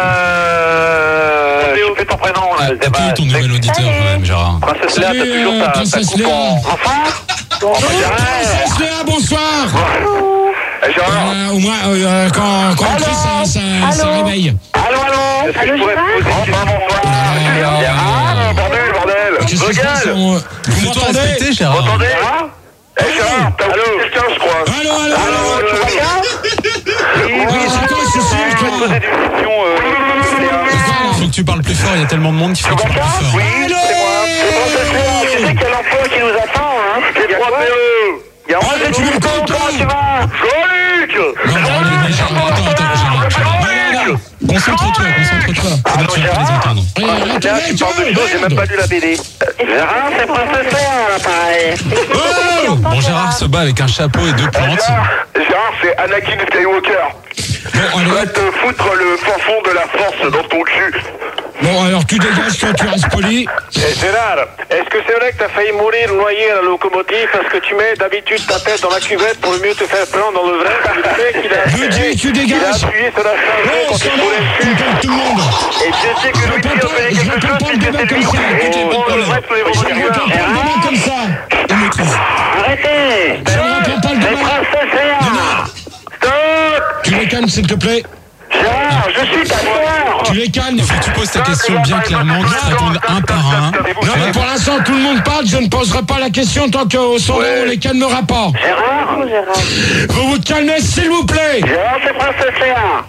euh... Je fais ton prénom, là. Ah, qui est ton nouvel auditeur quand même, Gérard? Princesse Léa, t'as Salut, toujours euh, ta, ta Princesse coupe Léa. en... Enfin Enfin, Gérard. Princesse Léa, bonsoir. Eh, Gérard. Euh, au moins, euh, quand, quand on crie, ça, ça, ça Allô réveille. Allô, allô. Est-ce que Allô, je pourrais te Gérard poser une question? Bonsoir. Gérard, bordel, bordel. Qu'est-ce qui se passe? Regarde. On- Vous Fais-toi m'entendez? respecter, Vous Gérard. m'entendez? Eh, Gérard, t'as oublié quelqu'un, je crois. Allô, allô, Allô, allô. tu vas bien? Oui, Alors, c'est quoi ce cirque, Je vais te poser là? des questions, euh, Léa. Faut que tu parles plus fort, il y a tellement de monde qu'il faut que tu parles plus fort. Oui, c'est moi. C'est Princesse Léa. Tu sais qu'il y a l'emploi qui nous attend, hein? Il y a trois P E. Il y a un Allez, tu me comptes, toi. tu vas? Jean-Luc. Non, non, allez, mais Gérard, attends, attends, Gérard, Gérard. Non, non, non. Concentre-toi, concentre-toi. C'est Ah bon, non, tu vas pas les Gérard. entendre. Eh, Là, attendez, tu parles de tiens, choses, j'ai même merde. pas lu la B D. Gérard, c'est Princesse Léa, là, pareil. Oh. Bon, Gérard se bat avec un chapeau et deux plantes. Gérard, Gérard, c'est Anakin Skywalker. Bon, Je allez, vais hop. te foutre le fin fond de la force dans ton cul. Bon, alors tu dégages, toi, tu restes poli. Eh, Gérard, est-ce que c'est vrai que t'as failli mourir noyé à la locomotive parce que tu mets d'habitude ta tête dans la cuvette pour mieux te faire prendre dans le vrai? Tu sais qu'il a, Je dis, tu il a dégages. appuyé sur la charge Oh, quand ça il va, foulait le tu cul. parles tout le monde. Et je sais que Je lui, réponds il a pas, fait je quelque réponds chose, pas le c'était débat lui. comme ça. Oh, Écoutez, le reste, les Je vont ne dire. réponds pas le débat comme ça. On maîtrise. Arrêtez. Je ne réponds pas le C'est débat. Princesse Léa. Stop. Tu les calmes, s'il te plaît. Gérard, je suis ta sœur. Tu les calmes. Il faut que tu poses ta question bien clairement, que tu répondes un par un. Non, mais pour l'instant, tout le monde parle. Je ne poserai pas la question tant qu'au son Ouais. on les calmera pas. Gérard ou Gérard? Vous vous calmez, s'il vous plaît. Gérard, c'est Princesse Léa.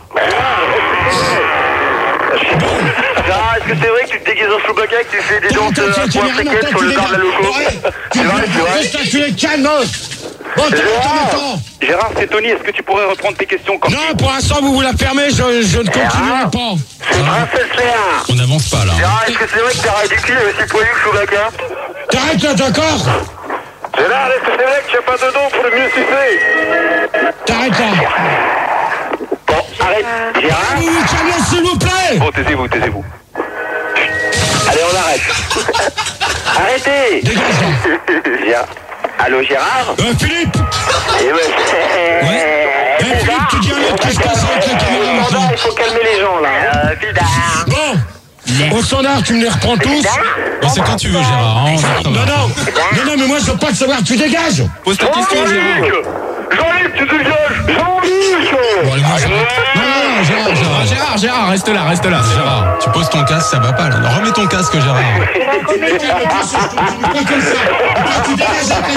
Gérard, est-ce que c'est vrai que tu te déguises en Chewbacca et que tu fais des danses Attends, à attends, point attends, séquette attends, sur tu le bar de la dégages. loco? Bon, allez, tu C'est vrai, c'est vrai. reste là, tu les calmes. Bon, t'arrêtes, attends. Gérard, c'est Tony, est-ce que tu pourrais reprendre tes questions quand Non, pour l'instant, vous vous la fermez, je, je ne continuerai pas. C'est Princesse Léa. On n'avance pas là. Gérard, est-ce que c'est vrai que t'as ridicule et aussi poilu que Chewbacca? T'arrêtes là, d'accord? Gérard, est-ce que c'est vrai que tu n'as pas de dons pour le mieux sucer? T'arrêtes là. Bon, arrête. Gérard. Vous vous calmez, s'il vous plaît. Bon, taisez-vous, taisez-vous. Allez, on arrête. Arrêtez. Dégage là. Gérard. Allô, Gérard? Euh, Philippe. Eh ouais. Ouais. Eh, Philippe, tu dis un autre, qu'est-ce qui se passe avec la caméra maintenant? Il faut calmer les gens, là. Euh, Bon. Au standard, tu me les reprends tous. Bon, c'est quand tu veux, Gérard. Hein, on est Non, non. Non, non, mais moi, je veux pas te savoir. Tu dégages. Pose ta question, Gérard. Jean-Luc, tu dégages. Jean-Luc. Bon, allez, moi, je... Non, non, non, Gérard, Ah, Gérard. Gérard, Gérard, reste là, reste là. Gérard, tu poses ton casque, ça va pas là. Non, remets ton casque, Gérard. Mettez-le tous, je continue pas comme ça. Toi, tu dégages avec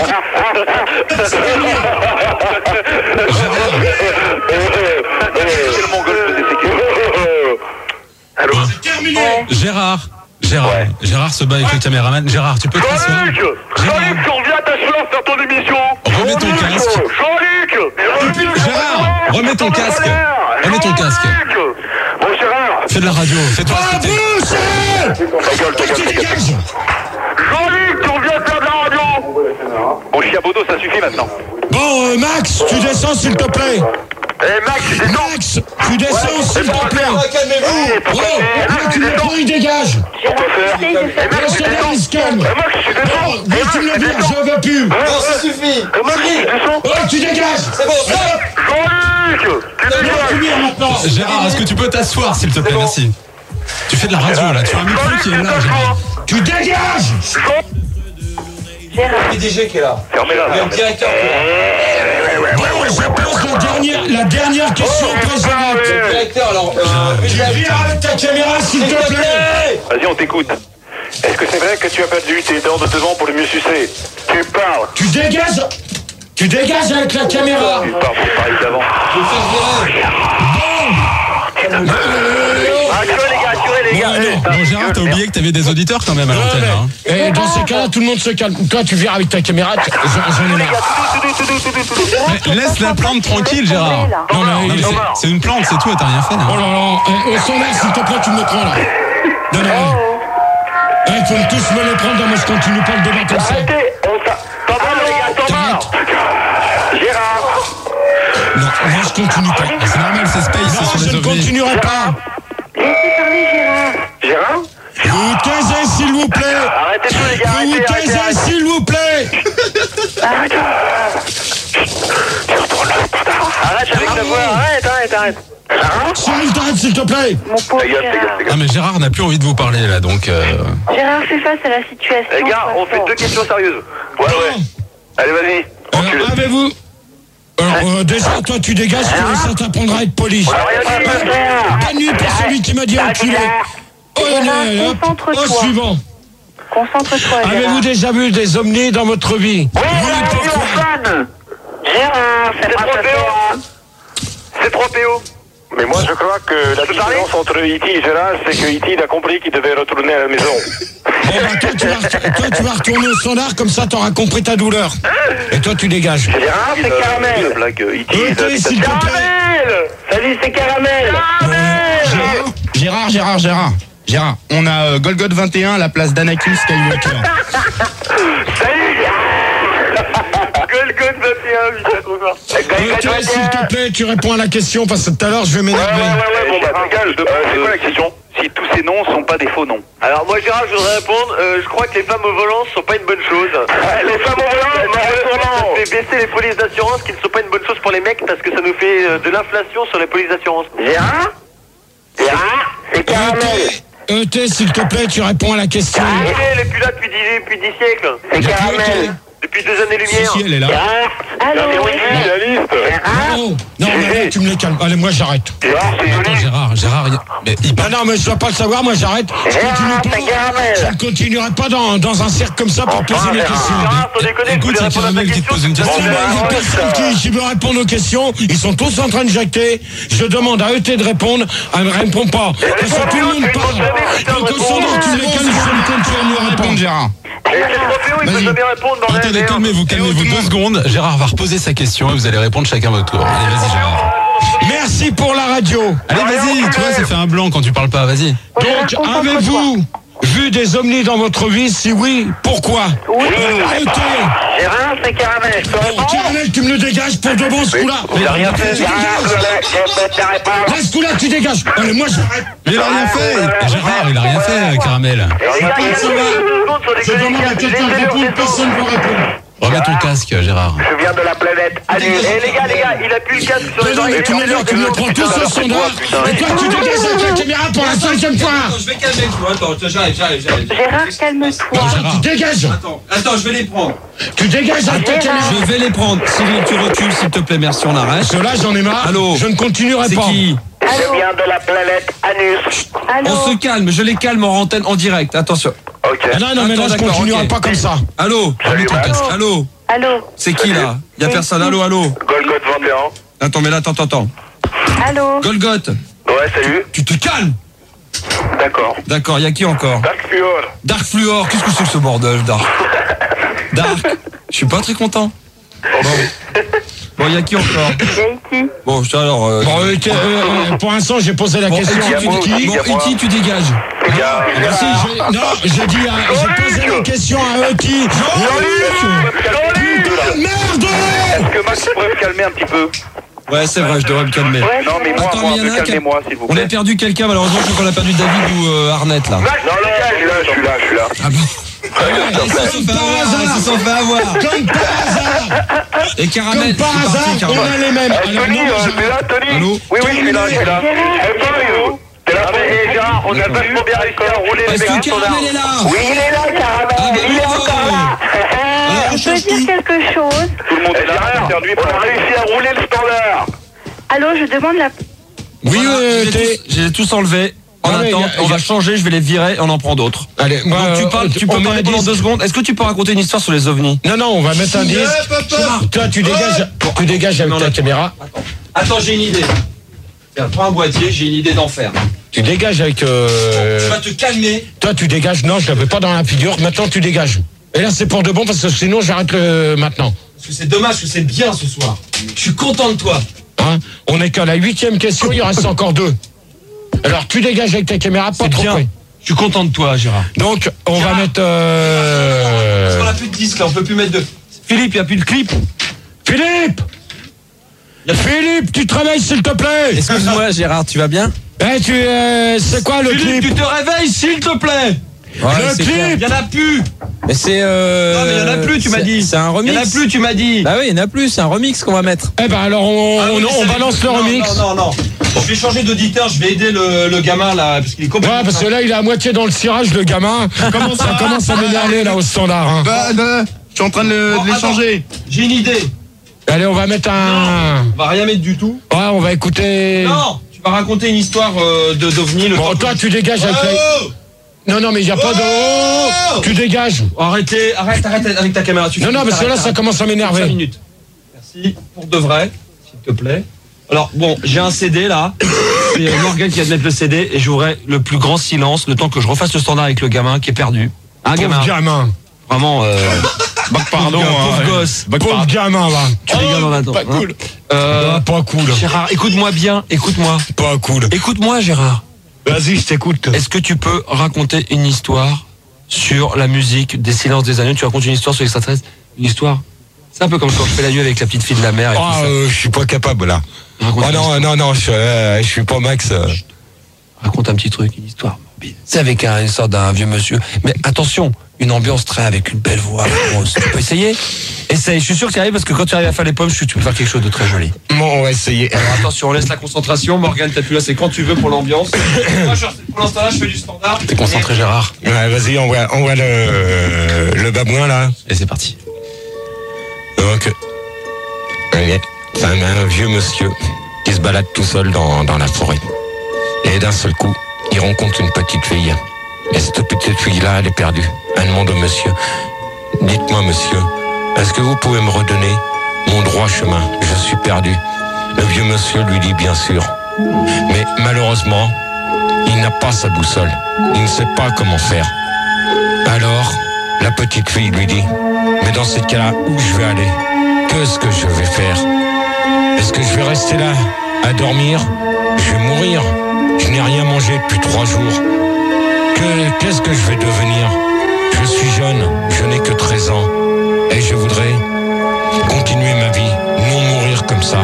C'est le mongol de ses questions. Allô? C'est terminé. Gérard, Gérard, Ouais. Gérard se bat avec le caméraman. Gérard, tu peux te rasseoir. Jean-Luc. Jean-Luc, tu reviens t'asseoir faire ton émission. Remets ton Jean-Luc. casque. Jean-Luc. Gérard, remets ton casque. Remets ton casque. Jean-Luc. Bon, Gérard. Fais de la radio, fais-toi Ah, respecter. bouche. Ta gueule, ta Tu gueule, ta gueule. dégages. Jean-Luc, tu reviens faire de la radio. Bon, Chiabodo, ça suffit maintenant. Bon, euh, Max, tu descends, s'il te plaît. Eh, Max, tu descends. Max, tu descends, s'il te plaît. Calmez-vous. Oh, là, tu le prends, il dégage. Gérard, essaye de faire Le standard, il se calme. Eh, Max, tu descends. Oh, mais tu me le dis, je veux plus. Non, ça suffit. Max, tu descends. Oh, tu dégages. C'est bon, Jean-Luc, tu on va dégages. finir maintenant. Gérard, est-ce que tu peux t'asseoir, s'il te plaît, merci. Tu fais de la radio là, tu as un micro qui est là, Gérard. Tu dégages. Gérard. P D G qui est là. Fermez-la. Le directeur qui est là. Bon, je pose la dernière, la dernière question précédente. Le directeur, alors. euh, Tu viens avec ta caméra, s'il te plaît. Vas-y, on t'écoute. Est-ce que c'est vrai que tu as perdu tes dents de devant pour le mieux sucer? Tu parles. Tu dégages. Tu dégages avec la caméra. Tu pars pour parler d'avant. Je vais faire virer. Assurez les gars, assurez les gars. Ouais, non. Bon, Gérard, t'as oublié que t'avais des auditeurs quand même à Ouais, l'antenne là. hein. mais- Et dans ces cas-là, tout le monde se calme. Toi, tu viens avec ta caméra. tu- J'en j'en ai marre. Mais laisse la plante tranquille, Gérard. Non, mais, Non, mais c'est- c'est une plante, c'est tout, et t'as rien fait. Oh hein. là là. Eh, au standard, s'il te plaît, tu me le prends là. Non, non, non. Eh, il faut me tous me les prendre. Moi, je continue pas le débat comme ça. Arrêtez. On t'a. T'en vas, les gars, t'en vas. Gérard. Non, moi, je continue pas. C'est normal, c'est Space, c'est Non, sur je les ne ovnis. continuerai pas. Laissez parler Gérard. Gérard. Vous taisez, s'il vous plaît. Arrêtez tout, les gars. Vous vous Arrêtez, arrêtez, taisez, arrêtez. s'il vous plaît. Arrête. Arrête avec la voix. Arrête, arrête, arrête. Arrête. Cyril, t'arrêtes, s'il te plaît. Mon pauvre Ta gueule, ta gueule, Gérard. ta gueule. Ah, mais Gérard n'a plus envie de vous parler là, donc. euh, Gérard, fais face à la situation. Les gars, sois on fait fort. deux questions sérieuses. Ouais, ouais. Allez, vas-y. Encule. Alors, avez-vous... Alors, euh, déjà, toi, tu dégages, toi, ça t'apprendra à être poli. Rien dit, Gérard. Bonne nuit pour celui qui m'a dit enculé. Oh, Gérard, allez, hop. concentre-toi. Au suivant. Concentre-toi, Gérard. Avez-vous déjà vu des ovnis dans votre vie? Oui, Oui, on a vu pourquoi? en fan. Gérard, C'est trois P O. C'est trois P O. Mais moi, je crois que la différence entre E T et Gérard, c'est que E T a compris qu'il devait retourner à la maison. Bon, bah, toi, tu vas, toi, tu vas retourner au standard, comme ça, t'auras compris ta douleur. Et toi, tu dégages. Gérard, c'est La Caramel. blague E T. Euh, s'il te plaît. Caramel. Salut, c'est Caramel. Caramel. Gérard, Gérard, Gérard. Gérard, on a euh, Golgot vingt et un à la place d'Anakin Skywalker. Salut. Golgot vingt et un, putain, trop fort. Euh, tu, s'il te plaît, tu réponds à la question, parce que tout à l'heure, je vais Ouais, ouais, m'énerver. ouais, bon, bah, ta gueule. Euh, c'est quoi la question? Si tous ces noms sont pas des faux noms. Alors moi Gérard, je voudrais répondre, euh, je crois que les femmes au volant ne sont pas une bonne chose. Les femmes au volant, non, Ça fait baisser les polices d'assurance qui ne sont pas une bonne chose pour les mecs parce que ça nous fait euh, de l'inflation sur les polices d'assurance. Gérard. Gérard, c'est Caramel. E T, s'il te plaît, tu réponds à la question. Il est plus là depuis dix, depuis dix siècles. C'est Caramel. Depuis deux années-lumière. Si, si, elle est là. Allô? Oui, la liste. Non, non, mais là, tu me les calmes. Allez, moi, j'arrête. Attends, Gérard, Gérard, il- mais il Ah non, mais je dois pas le savoir, moi, j'arrête. Je continue pas. Je ne continuerai pas dans, dans un cercle comme ça pour poser mes questions. Gérard, sans déconner, je Écoute, voulais c'est répondre à ta Caramel qui te question. pose une Non, question. mais il y a personne qui, qui veut répondre aux questions. Ils sont tous en train de jacter. Je demande à E T de répondre. Elle ne répond pas. Que ça, tout le monde parle. Donc, au standard, tu les calmes, je ne compte sur nous répondre. Gérard. Et qu'est-ce qu'on fait? Il peut jamais répondre dans Attendez, calmez-vous, calmez-vous deux secondes. Gérard va reposer sa question et vous allez répondre chacun votre tour. Allez, vas-y, Gérard. Merci pour la radio. Allez, vas-y, tu vois, ça fait un blanc quand tu parles pas, vas-y. Donc, avez-vous vu des ovnis dans votre vie? Si oui, pourquoi? Oui. E T. Gérard, c'est Caramel. Je peux Bon, répondre? Caramel, tu me le dégages pour de bon ce coup-là. Il a rien fait. Tu Gérard, dégages. je vais te répondre. Là, ce coup-là, tu dégages. Allez, moi, j'arrête. Mais il a rien fait. Gérard, il a rien fait, Caramel. Il a rien fait. Je demande à quelqu'un de répondre, personne ne veut répondre. Remets ton casque, Gérard. Je viens de la planète Allez, Anus. eh, les gars, les gars, il a plus le casque sur les Non, oreilles. mais tu me le, tu me le prends tous au standard. Et toi, tu dégages avec la caméra pour la cinquième fois. Attends, je vais calmer, tu vois. Attends, j'arrive, j'arrive, j'arrive. Gérard, calme-toi. Tu dégages. Attends, attends, je vais les prendre. Tu dégages avec ta caméra. Je vais les prendre. Cyril, tu recules, s'il te plaît, merci, on arrête. Cela, j'en ai marre. Allô. Je ne continuerai C'est pas. qui? Je viens de la planète Anus. Allô? On se calme, je les calme en antenne, en direct, attention. Ok. Ah non, non, mais là, Attends, je d'accord, continuerai ok. pas comme ça. Allô? Remets ton casque. Allô? Allô? C'est qui là? Y'a personne, allô, allô? Golgoth vingt et un. Attends, mais là, attends, attends, attends. Allô? Golgoth, Ouais, salut. tu te calmes! D'accord. D'accord, y'a qui encore? Dark Fluor. Dark Fluor, qu'est-ce que c'est que ce bordel, Dark? Dark, je suis pas très content. Bon, bon, y'a qui encore? Y'a ici. Bon, je alors. Euh, Bon, euh, que- euh, pour l'instant, j'ai posé la bon, question Iti, à tu, Wiki. bon, Iti, tu dégages. Il y a- Ah bah si, j'ai- non, j'ai dit, à- j'ai posé la question à Eti. Putain, merde! Est-ce que Max pourrait me calmer un petit peu? Ouais, c'est vrai, je devrais me calmer. Ouais, Non, mais moi, Attends, moi, mais y en a un qui a- calmez-moi, s'il vous On a plaît. perdu quelqu'un, malheureusement, je crois qu'on a perdu David ou euh, Arnett là. Non, non, je suis là, je suis là, je suis là. Ah bon? Ils se sont fait avoir, ils se sont fait avoir. Comme par hasard, Et comme Caramel, par c'est hasard, parti, on Caramel. a les mêmes. Eh, Alors, Tony, non, euh, j'ai- t'es là, Tony? Allô? Oui, oui, je suis là, je suis là. Eh, Tony, t'es là, eh, Gérard, on a vachement bien réussi à rouler les Est-ce mecs que du standard. Caramel est là? Oui, il est là, Caramel. Ah bah Il est bravo. encore là. Alors, on Je peux change dire tout. quelque chose? Tout le monde est là, on a réussi à rouler le standard. Allô, je demande la... Oui, Voilà, euh, je les ai t'es- tous- je les ai tous enlevés. En Ah, mais attente, y a- on y a- va changer, je vais les virer et on en prend d'autres. Allez, moi, Donc tu euh, parles, tu on peux met parler un pendant disque. deux secondes. Est-ce que tu peux raconter une histoire sur les ovnis? Non, non, on va mettre un disque. Toi, tu dégages, tu dégages avec ta caméra. Attends, j'ai une idée. Tiens, prends un boîtier, j'ai une idée d'enfer. Tu dégages avec... euh, Tu vas te calmer. Toi, tu dégages. Non, je l'avais pas dans la figure. Maintenant, tu dégages. Et là, c'est pour de bon parce que sinon, j'arrête le maintenant. Parce que c'est dommage que c'est bien ce soir. Je suis content de toi. Hein, on est qu'à la huitième question, il reste encore deux. Alors, tu dégages avec ta caméra, pas C'est trop bien. près. Je suis content de toi, Gérard. Donc, on Gérard. va mettre... euh, Parce qu'on a plus de disque là, on peut plus mettre de. Philippe, il n'y a plus de clip. Philippe Philippe, tu travailles, s'il te plaît. Excuse-moi, Gérard, tu vas bien? Eh, tu... euh, c'est quoi le Philippe, clip? tu te réveilles, s'il te plaît. Ouais, Le c'est clip. clair. Il n'y en a plus. Mais c'est. Euh... Non, mais il n'y en a plus, tu m'as c'est- dit. C'est un Il remix. n'y en a plus, tu m'as dit. Bah oui, il y en a plus, c'est un remix qu'on va mettre. Eh ben, alors, on, Ah oui, on, mais on c'est- balance le non, remix. Non, non, non. Je vais changer d'auditeur, je vais aider le, le gamin là, parce qu'il est complètement. Ouais, parce que là, il est à moitié dans le cirage, le gamin. Comment ça commence à m'énerver, là, au standard. Hein. Bah, bah, je suis en train de le- Bon, de l'échanger. attends, j'ai une idée. Allez, on va mettre un... On va rien mettre du tout. Ouais, on va écouter... Non, tu vas raconter une histoire euh, de d'OVNI. Le Bon, toi, tu dégages avec la... Oh Non, non, mais il n'y a pas de... Oh Tu dégages. Arrêtez, arrête, arrête avec ta caméra. Tu Non, non, parce que là, ça commence à cinq m'énerver. minutes. Merci, pour de vrai, s'il te plaît. Alors, bon, j'ai un C D là. C'est euh, Morgan qui vient de mettre le C D et j'aurai le plus grand silence le temps que je refasse le standard avec le gamin qui est perdu. Un gamin. Pauvre gamin. Vraiment, euh, Bah, pardon. pauvre, hein, pauvre ouais. gosse. Bah, Pauvre pardon. gamin, va. Tu rigoles en attendant. Pas cool. Euh, Ah, pas cool. Gérard, écoute-moi bien, écoute-moi. Pas cool. Écoute-moi, Gérard. Vas-y, je t'écoute. Est-ce que tu peux raconter une histoire sur la musique des Silences des Agneaux? Tu racontes une histoire sur l'extraterrestre? Une histoire? C'est un peu comme quand je fais la nuit avec la petite fille de la mer et Ah, tout ça. euh, je suis pas capable, là. Raconte Oh une non, histoire. non, non, je, euh, je suis pas Max. euh. Raconte un petit truc, une histoire morbide. C'est avec un, une sorte d'un vieux monsieur. Mais attention, une ambiance très avec une belle voix. grosse. Tu peux essayer? Essaye. Je suis sûr que tu arrives parce que quand tu arrives à faire les pommes, je suis, tu peux faire quelque chose de très joli. Bon, on va essayer. Alors attention, on laisse la concentration. Morgane, t'as plus là, c'est quand tu veux pour l'ambiance. Moi, je, pour l'instant là, je fais du standard. T'es concentré, Gérard. Ouais, vas-y, on voit, on voit le, le babouin, là. Et c'est parti. Donc, euh, c'est un, un vieux monsieur qui se balade tout seul dans, dans la forêt. Et d'un seul coup, il rencontre une petite fille. Et cette petite fille-là, elle est perdue. Elle demande au monsieur, dites-moi monsieur, est-ce que vous pouvez me redonner mon droit chemin? Je suis perdu. Le vieux monsieur lui dit bien sûr. Mais malheureusement, il n'a pas sa boussole. Il ne sait pas comment faire. Alors, la petite fille lui dit, mais dans ces cas-là, où je vais aller? Qu'est-ce que je vais faire? Est-ce que je vais rester là, à dormir? Je vais mourir. Je n'ai rien mangé depuis trois jours. Que, qu'est-ce que je vais devenir? Je suis jeune, je n'ai que treize ans. Et je voudrais continuer ma vie, non mourir comme ça.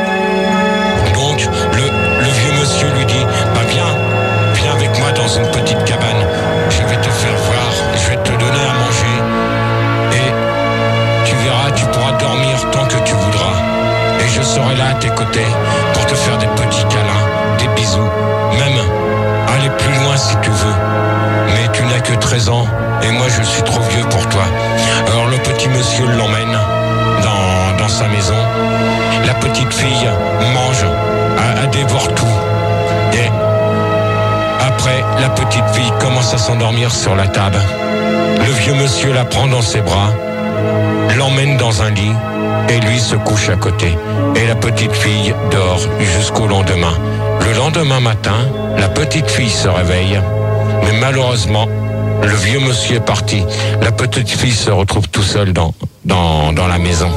Donc, le, le vieux monsieur lui dit, bah viens, viens avec moi dans une petite cabane. Je vais te faire voir, je vais te donner à manger. Et tu verras, tu pourras dormir tant que tu voudras. Et je serai là à tes côtés pour te faire des petits câlins, des bisous. Même aller plus loin si tu veux. Mais tu n'as que treize ans et moi je suis trop vieux pour toi. Alors le petit monsieur l'emmène dans, dans sa maison. La petite fille mange, elle, elle dévore tout. Et après, la petite fille commence à s'endormir sur la table. Le vieux monsieur la prend dans ses bras, l'emmène dans un lit et lui se couche à côté. Et la petite fille dort jusqu'au lendemain. Le lendemain matin, la petite fille se réveille, mais malheureusement, le vieux monsieur est parti. La petite fille se retrouve tout seule dans, dans, dans la maison.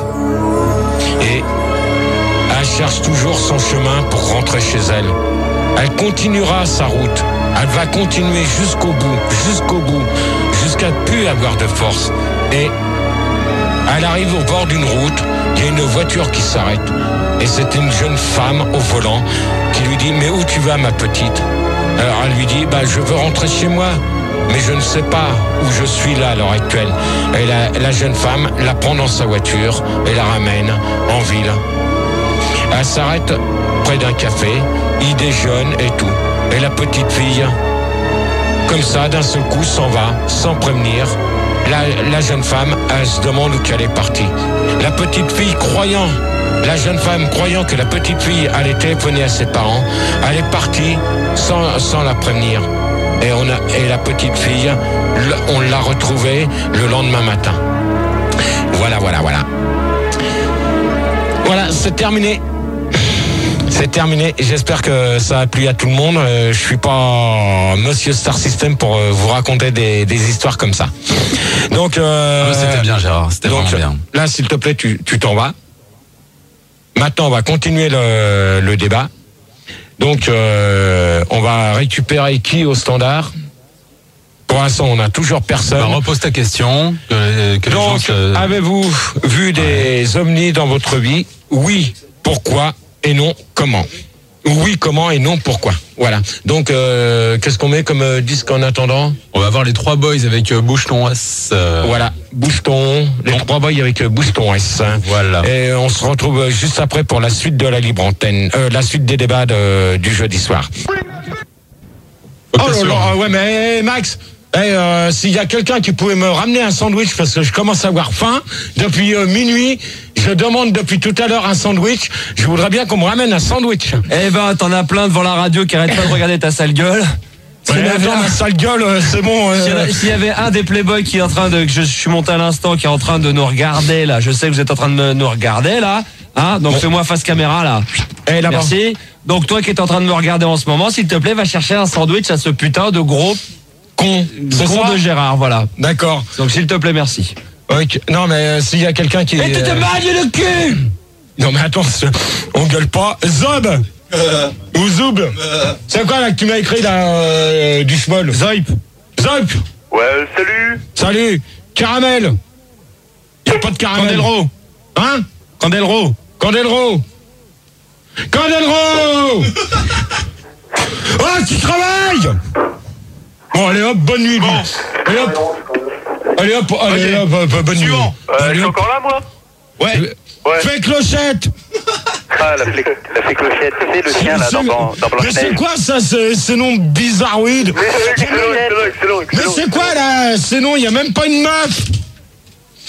Et elle cherche toujours son chemin pour rentrer chez elle. Elle continuera sa route. Elle va continuer jusqu'au bout, jusqu'au bout, jusqu'à ne plus avoir de force. Et elle arrive au bord d'une route, il y a une voiture qui s'arrête. Et c'est une jeune femme au volant qui lui dit « Mais où tu vas, ma petite ?» Alors elle lui dit bah, « Je veux rentrer chez moi, mais je ne sais pas où je suis là à l'heure actuelle. » Et la, la jeune femme la prend dans sa voiture et la ramène en ville. Elle s'arrête près d'un café, il déjeune et tout. Et la petite fille, comme ça, d'un seul coup, s'en va, sans prévenir. La, la jeune femme, elle se demande où qu'elle est partie. La petite fille, croyant, la jeune femme, croyant que la petite fille allait téléphoner à ses parents, elle est partie sans, sans la prévenir. Et, on a, et la petite fille, on l'a retrouvée le lendemain matin. Voilà, voilà, voilà. Voilà, c'est terminé. C'est terminé. J'espère que ça a plu à tout le monde. Euh, je suis pas Monsieur Star System pour euh, vous raconter des, des histoires comme ça. Donc, euh, ah, c'était bien, Gérard. C'était donc, vraiment bien. Là, s'il te plaît, tu, tu t'en vas. Maintenant, on va continuer le, le débat. Donc, euh, on va récupérer qui au standard? Pour l'instant, on n'a toujours personne. Bah, repose ta question. Que, que donc, les gens se... avez-vous vu des ouais. ovnis dans votre vie? Oui. Pourquoi? Et non, comment? Oui, comment et non, pourquoi? Voilà. Donc, euh, qu'est-ce qu'on met comme euh, disque en attendant? On va voir les trois boys avec euh, Bouche-ton S. Euh... Voilà, Bouche-ton, les bon. trois boys avec euh, Bouche-ton S. Voilà. Et on se retrouve juste après pour la suite de la libre antenne, euh, la suite des débats de, du jeudi soir. Oh là là, ouais, mais hey, Max, hey, euh, s'il y a quelqu'un qui pouvait me ramener un sandwich parce que je commence à avoir faim depuis euh, minuit. Je demande depuis tout à l'heure un sandwich. Je voudrais bien qu'on me ramène un sandwich. Eh ben, t'en as plein devant la radio qui arrête pas de regarder ta sale gueule. Ouais, attends, ma sale gueule, c'est bon. Euh... S'il y avait un des Playboys qui est en train de, que je suis monté à l'instant, qui est en train de nous regarder là, je sais que vous êtes en train de nous regarder là, hein. Donc bon. Fais-moi face caméra là. Eh, là-bas. Merci. Donc toi qui es en train de me regarder en ce moment, s'il te plaît, va chercher un sandwich à ce putain de gros con, con de Gérard, voilà. D'accord. Donc s'il te plaît, merci. Okay. Non mais euh, s'il y a quelqu'un qui... Et tu te euh... manges le cul. Non mais attends, on gueule pas. Zob euh... Ou Zoub euh... C'est quoi là que tu m'as écrit là euh, du small? Zoip. Zoip. Ouais, salut. Salut. Caramel. Y'a pas de caramel. Candelro. Hein? Candelro. Candelro. Candelro. Oh, tu travailles. Bon, allez hop, bonne nuit. Bon. Allez hop. Allez hop, allez okay. hop, hop, hop, bonne nuit. Euh, je suis encore là, moi? Ouais. Ouais. Fais clochette. Ah, la fée, la fée clochette, c'est le chien, là, dans, dans, dans Blanche-Neige. Mais c'est quoi, ça, ce, ce nom bizarroïde? Mais c'est excellent, excellent, excellent. Mais c'est quoi, là, ce nom? Il n'y a même pas une meuf.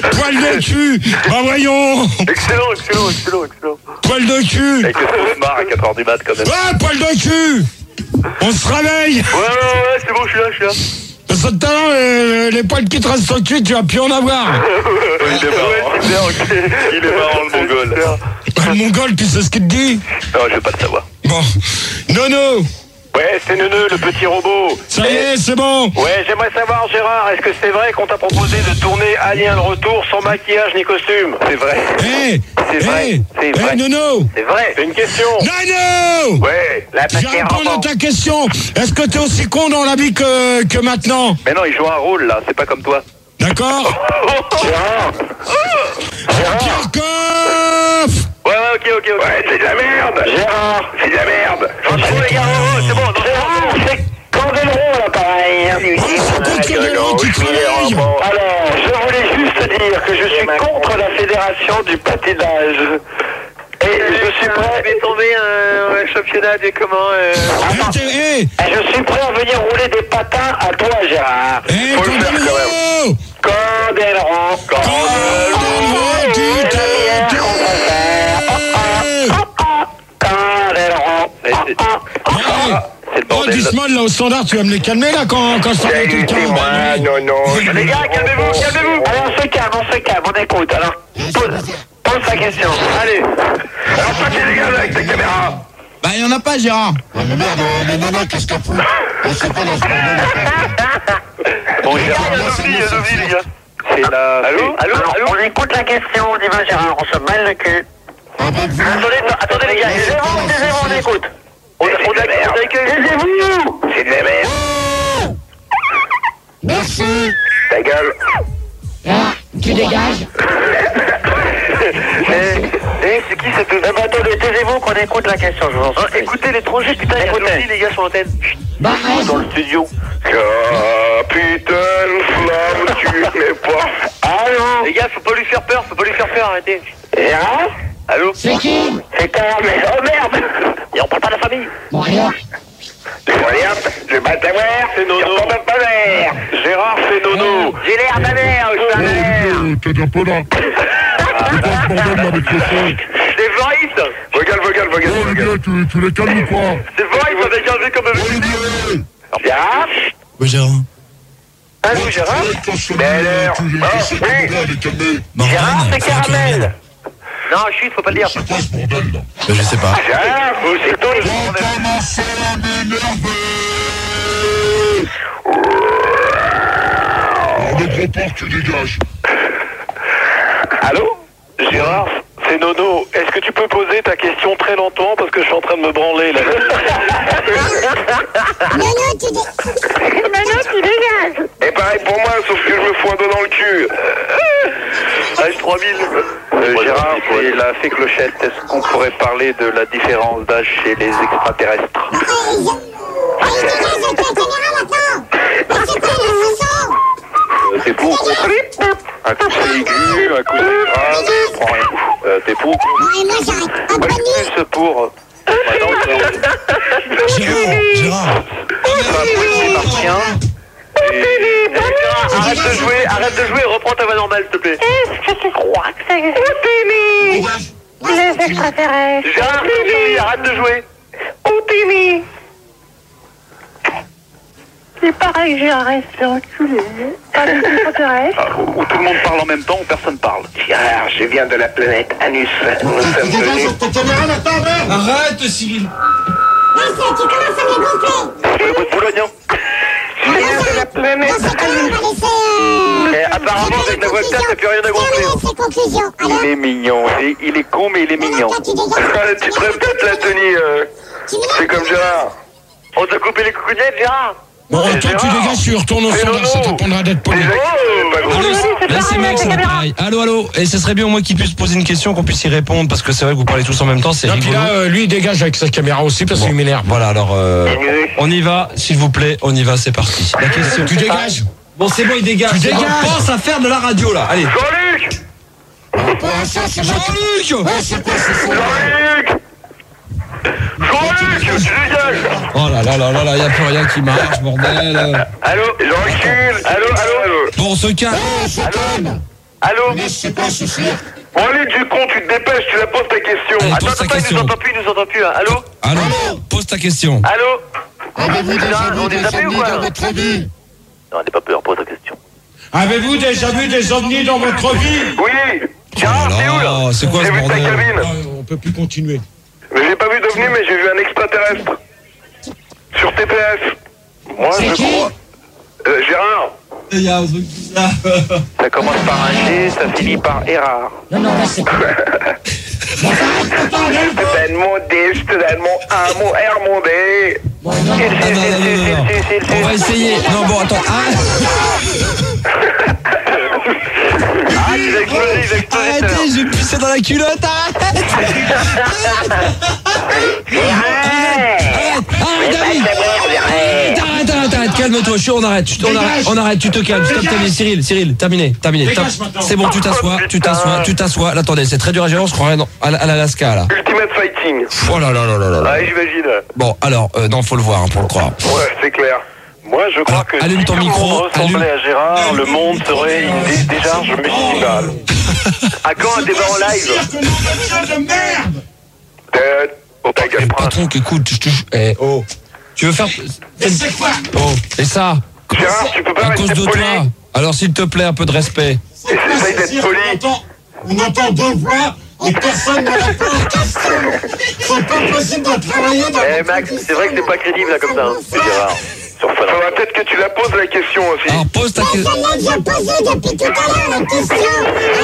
Poil de cul. Bah voyons. Excellent, excellent, excellent, excellent. Poil de cul. Et qu'est-ce qu'on se marre à quatre heures du mat quand même. Ouais, poil de cul. On se réveille. Ouais, ouais, ouais, c'est bon, je suis là, je suis là. Parce que tout à l'heure, les, les poils qui te restent au cul, tu vas plus en avoir. Il est marrant. Il est marrant, le mongol. Le mongol, tu sais ce qu'il te dit? Non, je vais pas le savoir. Bon. Nono. Ouais, c'est Neuneu, le petit robot. Ça y est, c'est bon. Ouais, j'aimerais savoir, Gérard, est-ce que c'est vrai qu'on t'a proposé de tourner Alien le Retour sans maquillage ni costume? C'est vrai. Hé. C'est vrai. Hé. C'est vrai. Hé, Nono. C'est vrai. C'est une question. Nono. Ouais, la Je vais répondre à ta question. Est-ce que t'es aussi con dans la vie que, que maintenant? Mais non, il joue un rôle là, c'est pas comme toi. D'accord. Gérard. Pierre Coff. Ouais, ouais, ok, ok, ok. Ouais, c'est de la merde. Gérard, c'est de la merde. Franchement, les gars, oh, c'est bon. Gérard, c'est Candelron, là, pareil. C'est contre Candelron qui travaille. Alors, je voulais juste dire que je suis contre la fédération du patinage. Et je suis prêt. Je vais tomber un, un championnat de comment euh... Eh, t'es- eh. Je suis prêt à venir rouler des patins à toi, Gérard. Eh, Faut le faire quand même. Candelron. Candelron. Candelron, tu t'es- Candelron. Eh, c'est- Eh. C'est le Oh, bordel. Dismal, là, au standard, tu vas me les calmer, là, quand, quand je parle à quelqu'un. C'est moi, non, non. Les gars, calmez-vous, calmez-vous. Allez, on se calme, on se calme, on écoute. Alors, pose, pose ta question. Allez. Alors, toi, tu dégages avec ta caméra. Bah, il y en a pas, Gérard. Bon, Gérard, il y a Sophie, il y a Sophie, les gars. C'est la... Allô, allô, Alors, allô. on écoute la question, on y va, Gérard, on se mêle le cul. Attendez, attendez, les gars. Taisez-vous, taisez-vous, on écoute. On a on a- on a que... Taisez-vous. C'est de la merde. Merci. Ta gueule. Ah, tu dégages. Eh, eh, c'est qui cette... Eh ben, attendez, taisez-vous qu'on écoute la question, je vous en Ah, supplie. écoutez l'étranger, putain, il y a Écoutez. Sophie, les gars, sur l'antenne. Bah, reste. Dans le studio. Capitaine Flamme, tu n'es pas. Allô. Les gars, faut pas lui faire peur, faut pas lui faire peur, arrêtez. Gérard. Allô. C'est qui? C'est Caramel. Oh merde. Et on parle pas de la famille. Bon, rien. Regarde, je bats ta mère, c'est Nono. Il pas ma mère. Gérard, c'est Nono. J'ai l'air d'un mère, je suis un mère. T'es un peu là. C'est quoi ce bordel, là, avec le son? C'est Voice. Vogal, vogal, vogal, Oh, les vogal. gars, tu, tu les calmes ou quoi? C'est Voice avec un V comme un V. Gérard. Ouais, Gérard. Allô, Gérard. Mais alors. Oh, oui. Gérard, c'est Caramel. Non, chut, faut pas le dire. C'est quoi ce bordel, là? Bah, je sais pas. Gérard, vous, c'est toi le Oh, comment ça va m'énerver? Oh, le gros porc, tu dégages. Allô. Gérard, c'est Nono. Est-ce que tu peux poser ta question très lentement parce que je suis en train de me branler là. Nono, tu dégages. Nono, tu dégages. Et pareil pour moi, sauf que je me fous un doigt dans le cul. H trois mille. Euh, Gérard, c'est la fée clochette. Est-ce qu'on pourrait parler de la différence d'âge chez les extraterrestres? Ah, il dégage avec la caméra maintenant. Mais c'est quoi la façon? Euh, T'es pour ou contre? Un coup c'est aigu, un coup c'est grave, je prends rien. Euh, T'es pour ou contre? Bon, et moi, j'arrête. Un Moi, je bonus. suis plus pour. Maintenant, Gérard, Gérard. c'est un petit martien. Et- Arrête de jouer, arrête de jouer, reprends ta voix normale, s'il te plaît. Est-ce que tu crois que ça existe? Les extraterrestres. Gérard, Sophie, arrête de jouer. Oupimi. Il paraît que j'ai arrêté de reculer. Pas des extraterrestres. Ah, où, où tout le monde parle en même temps, où personne parle. Gérard, je viens de la planète Anus. Nous sommes venus. Arrête, Cyril. Reste, tu commences à me gonfler. C'est le bout de Boulogne, hein. Je viens de la planète. Dans ce cas, on va laisser, euh... Et apparemment, avec la voix de tête, t'as plus rien à gonfler. Terminer ces conclusions. Alors, Il est mignon. Il, il est con, mais il est mignon. toi, tu dégages. Tu devrais peut-être la tenue. euh, Tu dégages. C'est comme Gérard. On t'a coupé les coucougnettes, Gérard. Bon, toi, tu dégages, tu retournes au C'est standard, Nono. ça t'apprendra d'être poli. Déjà, c'est pas gros. Allô, là c'est Max, c'est pareil. Allô, allô. Et ce serait bien au moins qu'il puisse poser une question, qu'on puisse y répondre, parce que c'est vrai que vous parlez tous en même temps, c'est Et puis rigolo. là, euh, lui, il dégage avec sa caméra aussi parce Bon. qu'il m'énerve. Voilà, alors euh, on y va, s'il vous plaît, on y va, c'est parti. La question. Tu dégages. Bon, c'est bon, il dégage. Tu C'est bon, dégages. pense à faire de la radio là. Allez. Jean-Luc. Pour l'instant, c'est moi qui- Jean-Luc. Ouais, c'est quoi, c'est ça? Jean-Luc. Jean-Luc, tu dégages. Oh là là là là là, y a plus rien qui marche, bordel. Allô, Jean-Luc. Allô, allô, allô. Bon, on se calme. Ouais, c'est calme. Allô? Laissez pas suffire. Bon, allez, du con, tu te dépêches, tu la poses ta question. Allez, Attends, pose ta attends, il question. nous entend plus, il nous entend plus. Hein. Allô? Allô, pose ta question. Allô? Avez-vous déjà Putain, on vu est des zappés ou ovnis quoi, dans là? votre vie? Non, n'aie pas peur, pose ta question. Avez-vous déjà vu des ovnis dans votre vie? Oui. Gérard, Oh t'es où, là, là? c'est quoi J'ai ce vu ta bordel? cabine. Ah, on peut plus continuer. Mais j'ai pas vu d'ovni, mais j'ai vu un extraterrestre. Sur T P F. Moi, C'est je qui? crois. Euh, Gérard. Il y a un truc bizarre. Ça commence par un G, ça finit par Erard. Non, non, là, c'est pas. Bon, arrête de parler, Je te donne mon D, je te donne mon A, mon R, mon D. bon, non, non. Ah, non, non, non, non, non. On va essayer. Non, bon, attends. Ah, Ah, il a explosé, il a explosé. arrêtez, je vais pisser dans la culotte. Arrête. Arrête, arrête, David. Arrête, arrête, arrête, arrête. Calme-toi, je suis, on arrête, on arrête, on arrête, tu te calmes. Stop, terminé. Cyril, Cyril, terminé, terminé. Stop. C'est bon, tu t'assois, tu t'assois, tu t'assois. Là, attendez, c'est très dur à gérer, on se croirait dans- à, à l'Alaska, là. Ultimate Fighting. Oh là là là là là là. Ouais, j'imagine. Bon, alors, euh, non, faut le voir hein, pour le croire. Ouais, c'est clair. Moi, je crois Alors, que allume si ton tout le micro, monde ressemblait allume. à Gérard, le monde serait une dé- décharge municipale. À quand un débat en live? de merde. Tête, au ta gueule, Eh, prince. patron, écoute, je te jure. Eh, oh. Tu veux faire. C'est quoi? Oh, et ça Gérard, tu peux pas À cause rester de poli. toi. Alors, s'il te plaît, un peu de respect. Essaye d'être poli. On entend, on entend deux voix et personne ne répond à la question. C'est pas possible de travailler dans Eh votre Max, c'est vrai que c'est pas crédible là comme ça, hein. C'est Gérard. Sur Fun. Faudra peut-être que tu la poses la question aussi. Alors, pose ta question. Celle-là que j'ai posée depuis tout à l'heure, la question.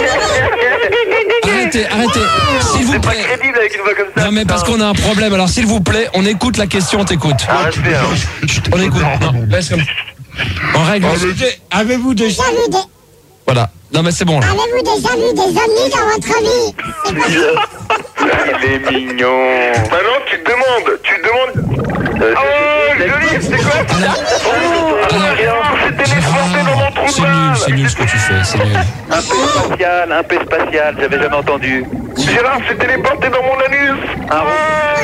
Arrêtez, arrêtez. S'il vous C'est pas plaît. crédible avec une voix comme ça. Non, mais parce putain. qu'on a un problème. Alors, s'il vous plaît, on écoute la question, on t'écoute. Ah, respect, hein. Chut, on écoute. Non, laisse comme. On règle. Avez-vous déjà... Déjà vu des- Voilà. Non, mais c'est bon, là. Avez-vous déjà vu des ovnis dans votre vie? C'est pas Il est mignon. Maintenant, tu te demandes, tu te demandes. Euh, Oh, joli, c'est quoi? Oh, Gérard, c'est téléporté dans mon trou de C'est nul, balle. c'est nul ce que tu fais, c'est nul. Un peu spatial, un peu spatial, j'avais jamais entendu. Gérard, c'est téléporté dans mon anus. Un roux, Ah,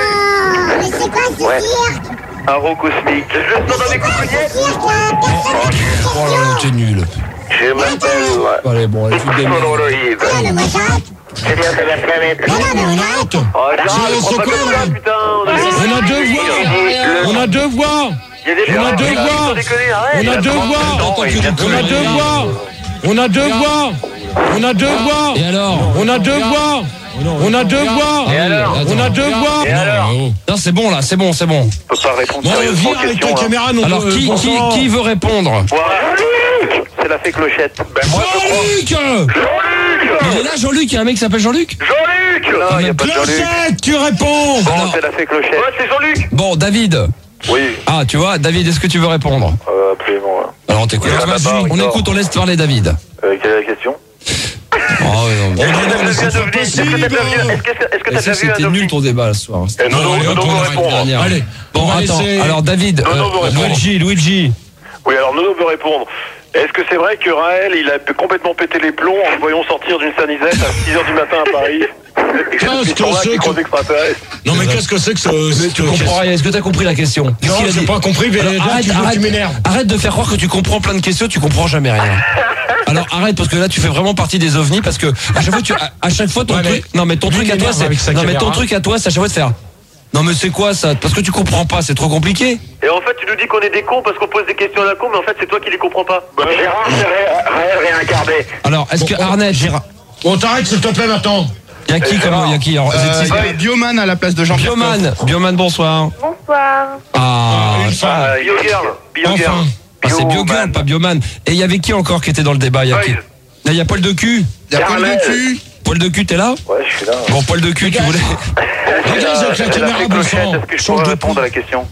mais c'est quoi ce Ouais. cirque? un roux cosmique. Je le sens dans mes C'est quoi ce coucougnettes. cirque, là? Personne n'a de Oh là là, question. t'es nul. Je m'appelle. Allez, bon, allez, tu te démerdes. Sololoïde. Ah, mais moi, j'arrête. C'est bien de la planète. Non, non, mais on arrête. Oh, Gérard, C'est- je crois c'est pas quoi, comme là ça, putain. On a On a deux voix. On a deux voix. Il y a des On a gens deux qui voix. sont déconnés, arrête. On a deux voix. On a deux voix. On a deux voix. On a deux voix. Et alors On a deux voix. On a deux voix. Et alors On a deux voix. Et alors? Non, c'est bon, là, c'est bon, c'est bon. Je peux pas répondre Bon, sérieusement viens aux avec ta questions. hein. caméra. non, Alors, euh, qui, bon qui, sang. qui veut répondre Voilà. C'est la fée clochette. Ben moi je crois. Jean-Luc Jean-Luc. Il est là, Jean-Luc, il y a un mec qui s'appelle Jean-Luc Jean-Luc. Non, il y a pas de Jean-Luc. Clochette, tu réponds. Bon, Alors- c'est la fée clochette. Ouais, c'est Jean-Luc. Bon, David. Oui, Ah, tu vois, David, est-ce que tu veux répondre euh, absolument. ouais. Alors, on t'écoute. Il y en a Vas-y, pas, on Victor. écoute, on laisse parler David. Euh, quelle est la question? Oh, non, Oh, mais- non, non, mais c'est pas Est-ce que t'as possible. déjà vu- est-ce que- est-ce que t'as Et déjà ça, vu c'était un nul ovni? ton débat ce soir. Eh, Nono, allez, Nono hop, on veut arrête répondre. Dernière. Allez, Bon, on va attends, laisser- alors David, Non, non, euh, vous répondez. Luigi, Luigi. Oui, alors Nono veut répondre. Est-ce que c'est vrai que Raël, il a complètement pété les plombs en le voyant sortir d'une sanisette à six heures du matin à Paris? Qu'est-ce que c'est que- Non, mais qu'est-ce que c'est que ce. Tu comprends rien, est-ce que t'as compris la question Qu'est-ce Non, qu'il a j'ai dit pas compris, mais Alors, là, arrête, tu, arrête, tu m'énerves. arrête de faire croire que tu comprends plein de questions, tu comprends jamais rien. Alors arrête parce que là tu fais vraiment partie des ovnis parce que à chaque fois tu à, à chaque fois ton Ouais, mais truc non mais ton lui, truc il à toi m'énerve c'est avec sa non mais ton caméra. truc à toi c'est à chaque fois de faire non mais c'est quoi ça parce que tu comprends pas c'est trop compliqué. Et en fait, tu nous dis qu'on est des cons parce qu'on pose des questions à la con, mais en fait, c'est toi qui les comprends pas. Gérard, c'est Raël réincarné. Alors est-ce que Arnett Gérard On t'arrête, s'il te plaît, maintenant. il y a qui comme il y a qui alors vous êtes Euh, six- il y a Bioman à la place de Jean-Pierre. Bioman Bioman bonsoir. Bonsoir. Ah, Une femme. Ah, Biogirl. Biogirl. Enfin. ah, c'est Biogirl pas Bioman et il y avait qui encore qui était dans le débat il y a qui Boys. Là, il y a Paul de cul. Il y a Paul de cul. Paul de cul t'es là Ouais, je suis là. Bon Paul de cul tu voulais Regarde avec la C'est la caméra, fée bon clochette. sang. Est-ce que je Change pourrais de répondre à la question?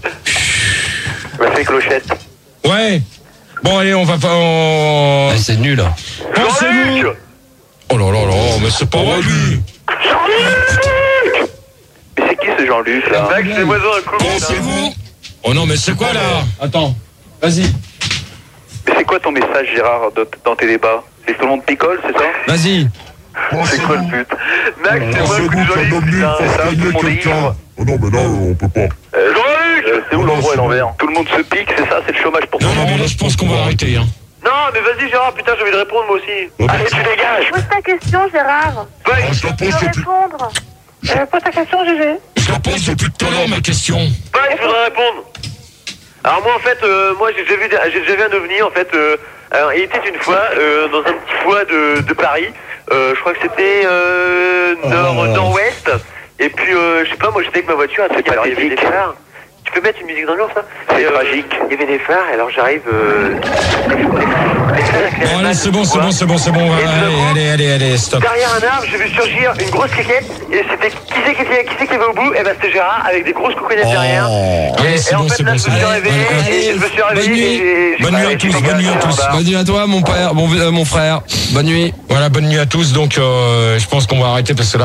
La fée clochette. Ouais. Bon, allez, on va pas. on- Ah, c'est nul. Pensez-vous. Jean-Luc. Oh là là là, mais c'est pas vrai, lui. Mais c'est qui ce Jean-Luc là? Max, c'est voisin un coup. Pensez-vous. Oh non, mais c'est quoi, là? Attends, vas-y. Mais c'est quoi ton message, Gérard, de- dans tes débats? C'est que tout le monde picole, c'est ça? Vas-y. C'est quoi le but? Max, c'est moi le coup de Jean-Luc, putain, c'est ça, tout le monde est ivre. Oh non, mais là, on peut pas. Euh, Jean-Luc! Euh, c'est où l'endroit à l'envers? Tout le monde se pique, c'est ça, c'est le chômage pour tout Non, le non, mais monde. là, je pense qu'on va arrêter, hein. Non, Gérard, mais vas-y Gérard, putain, j'ai envie de répondre moi aussi. Allez, tu dégages. Pose ta question, Gérard. Ouais, Je la Tu pose veux depuis, répondre. Euh, pose ta question, Gégé. Je la pose depuis tout à l'heure, ma question. ouais, je voudrais répondre. Alors moi en fait, euh, moi j'ai déjà vu, j'ai déjà vu un ovni en fait. Euh, alors il était une fois euh, dans un petit foie de, de Paris. Euh, je crois que c'était euh, nord, Oh. nord-ouest. Et puis euh, je sais pas, moi j'étais avec ma voiture. C'est pas il y avait des phares. Tu peux mettre une musique d'ambiance là? C'est tragique. Il y avait des phares. Alors j'arrive. Euh... Bon, allez, c'est bon, c'est bon, c'est bon, c'est bon. Allez, allez, allez, allez, stop. Derrière un arbre, j'ai vu surgir une grosse cliquette. Et c'était qui c'est qui, était- qui, c'est qui avait au bout? Eh ben c'était Gérard avec des grosses coconettes derrière. Allez, Et c'est en bon, fait c'est là bon, je c'est me suis bon. réveillé. Allez, Et je me suis bonne réveillé. nuit. et j'ai- j'ai Bonne pas- nuit à j'ai tous, pas bonne nuit à gagné, tous. bah. Bonne nuit à toi, mon père, bon, euh, mon frère. Bonne nuit. Voilà, bonne nuit à tous. Donc, euh, je pense qu'on va arrêter parce que là,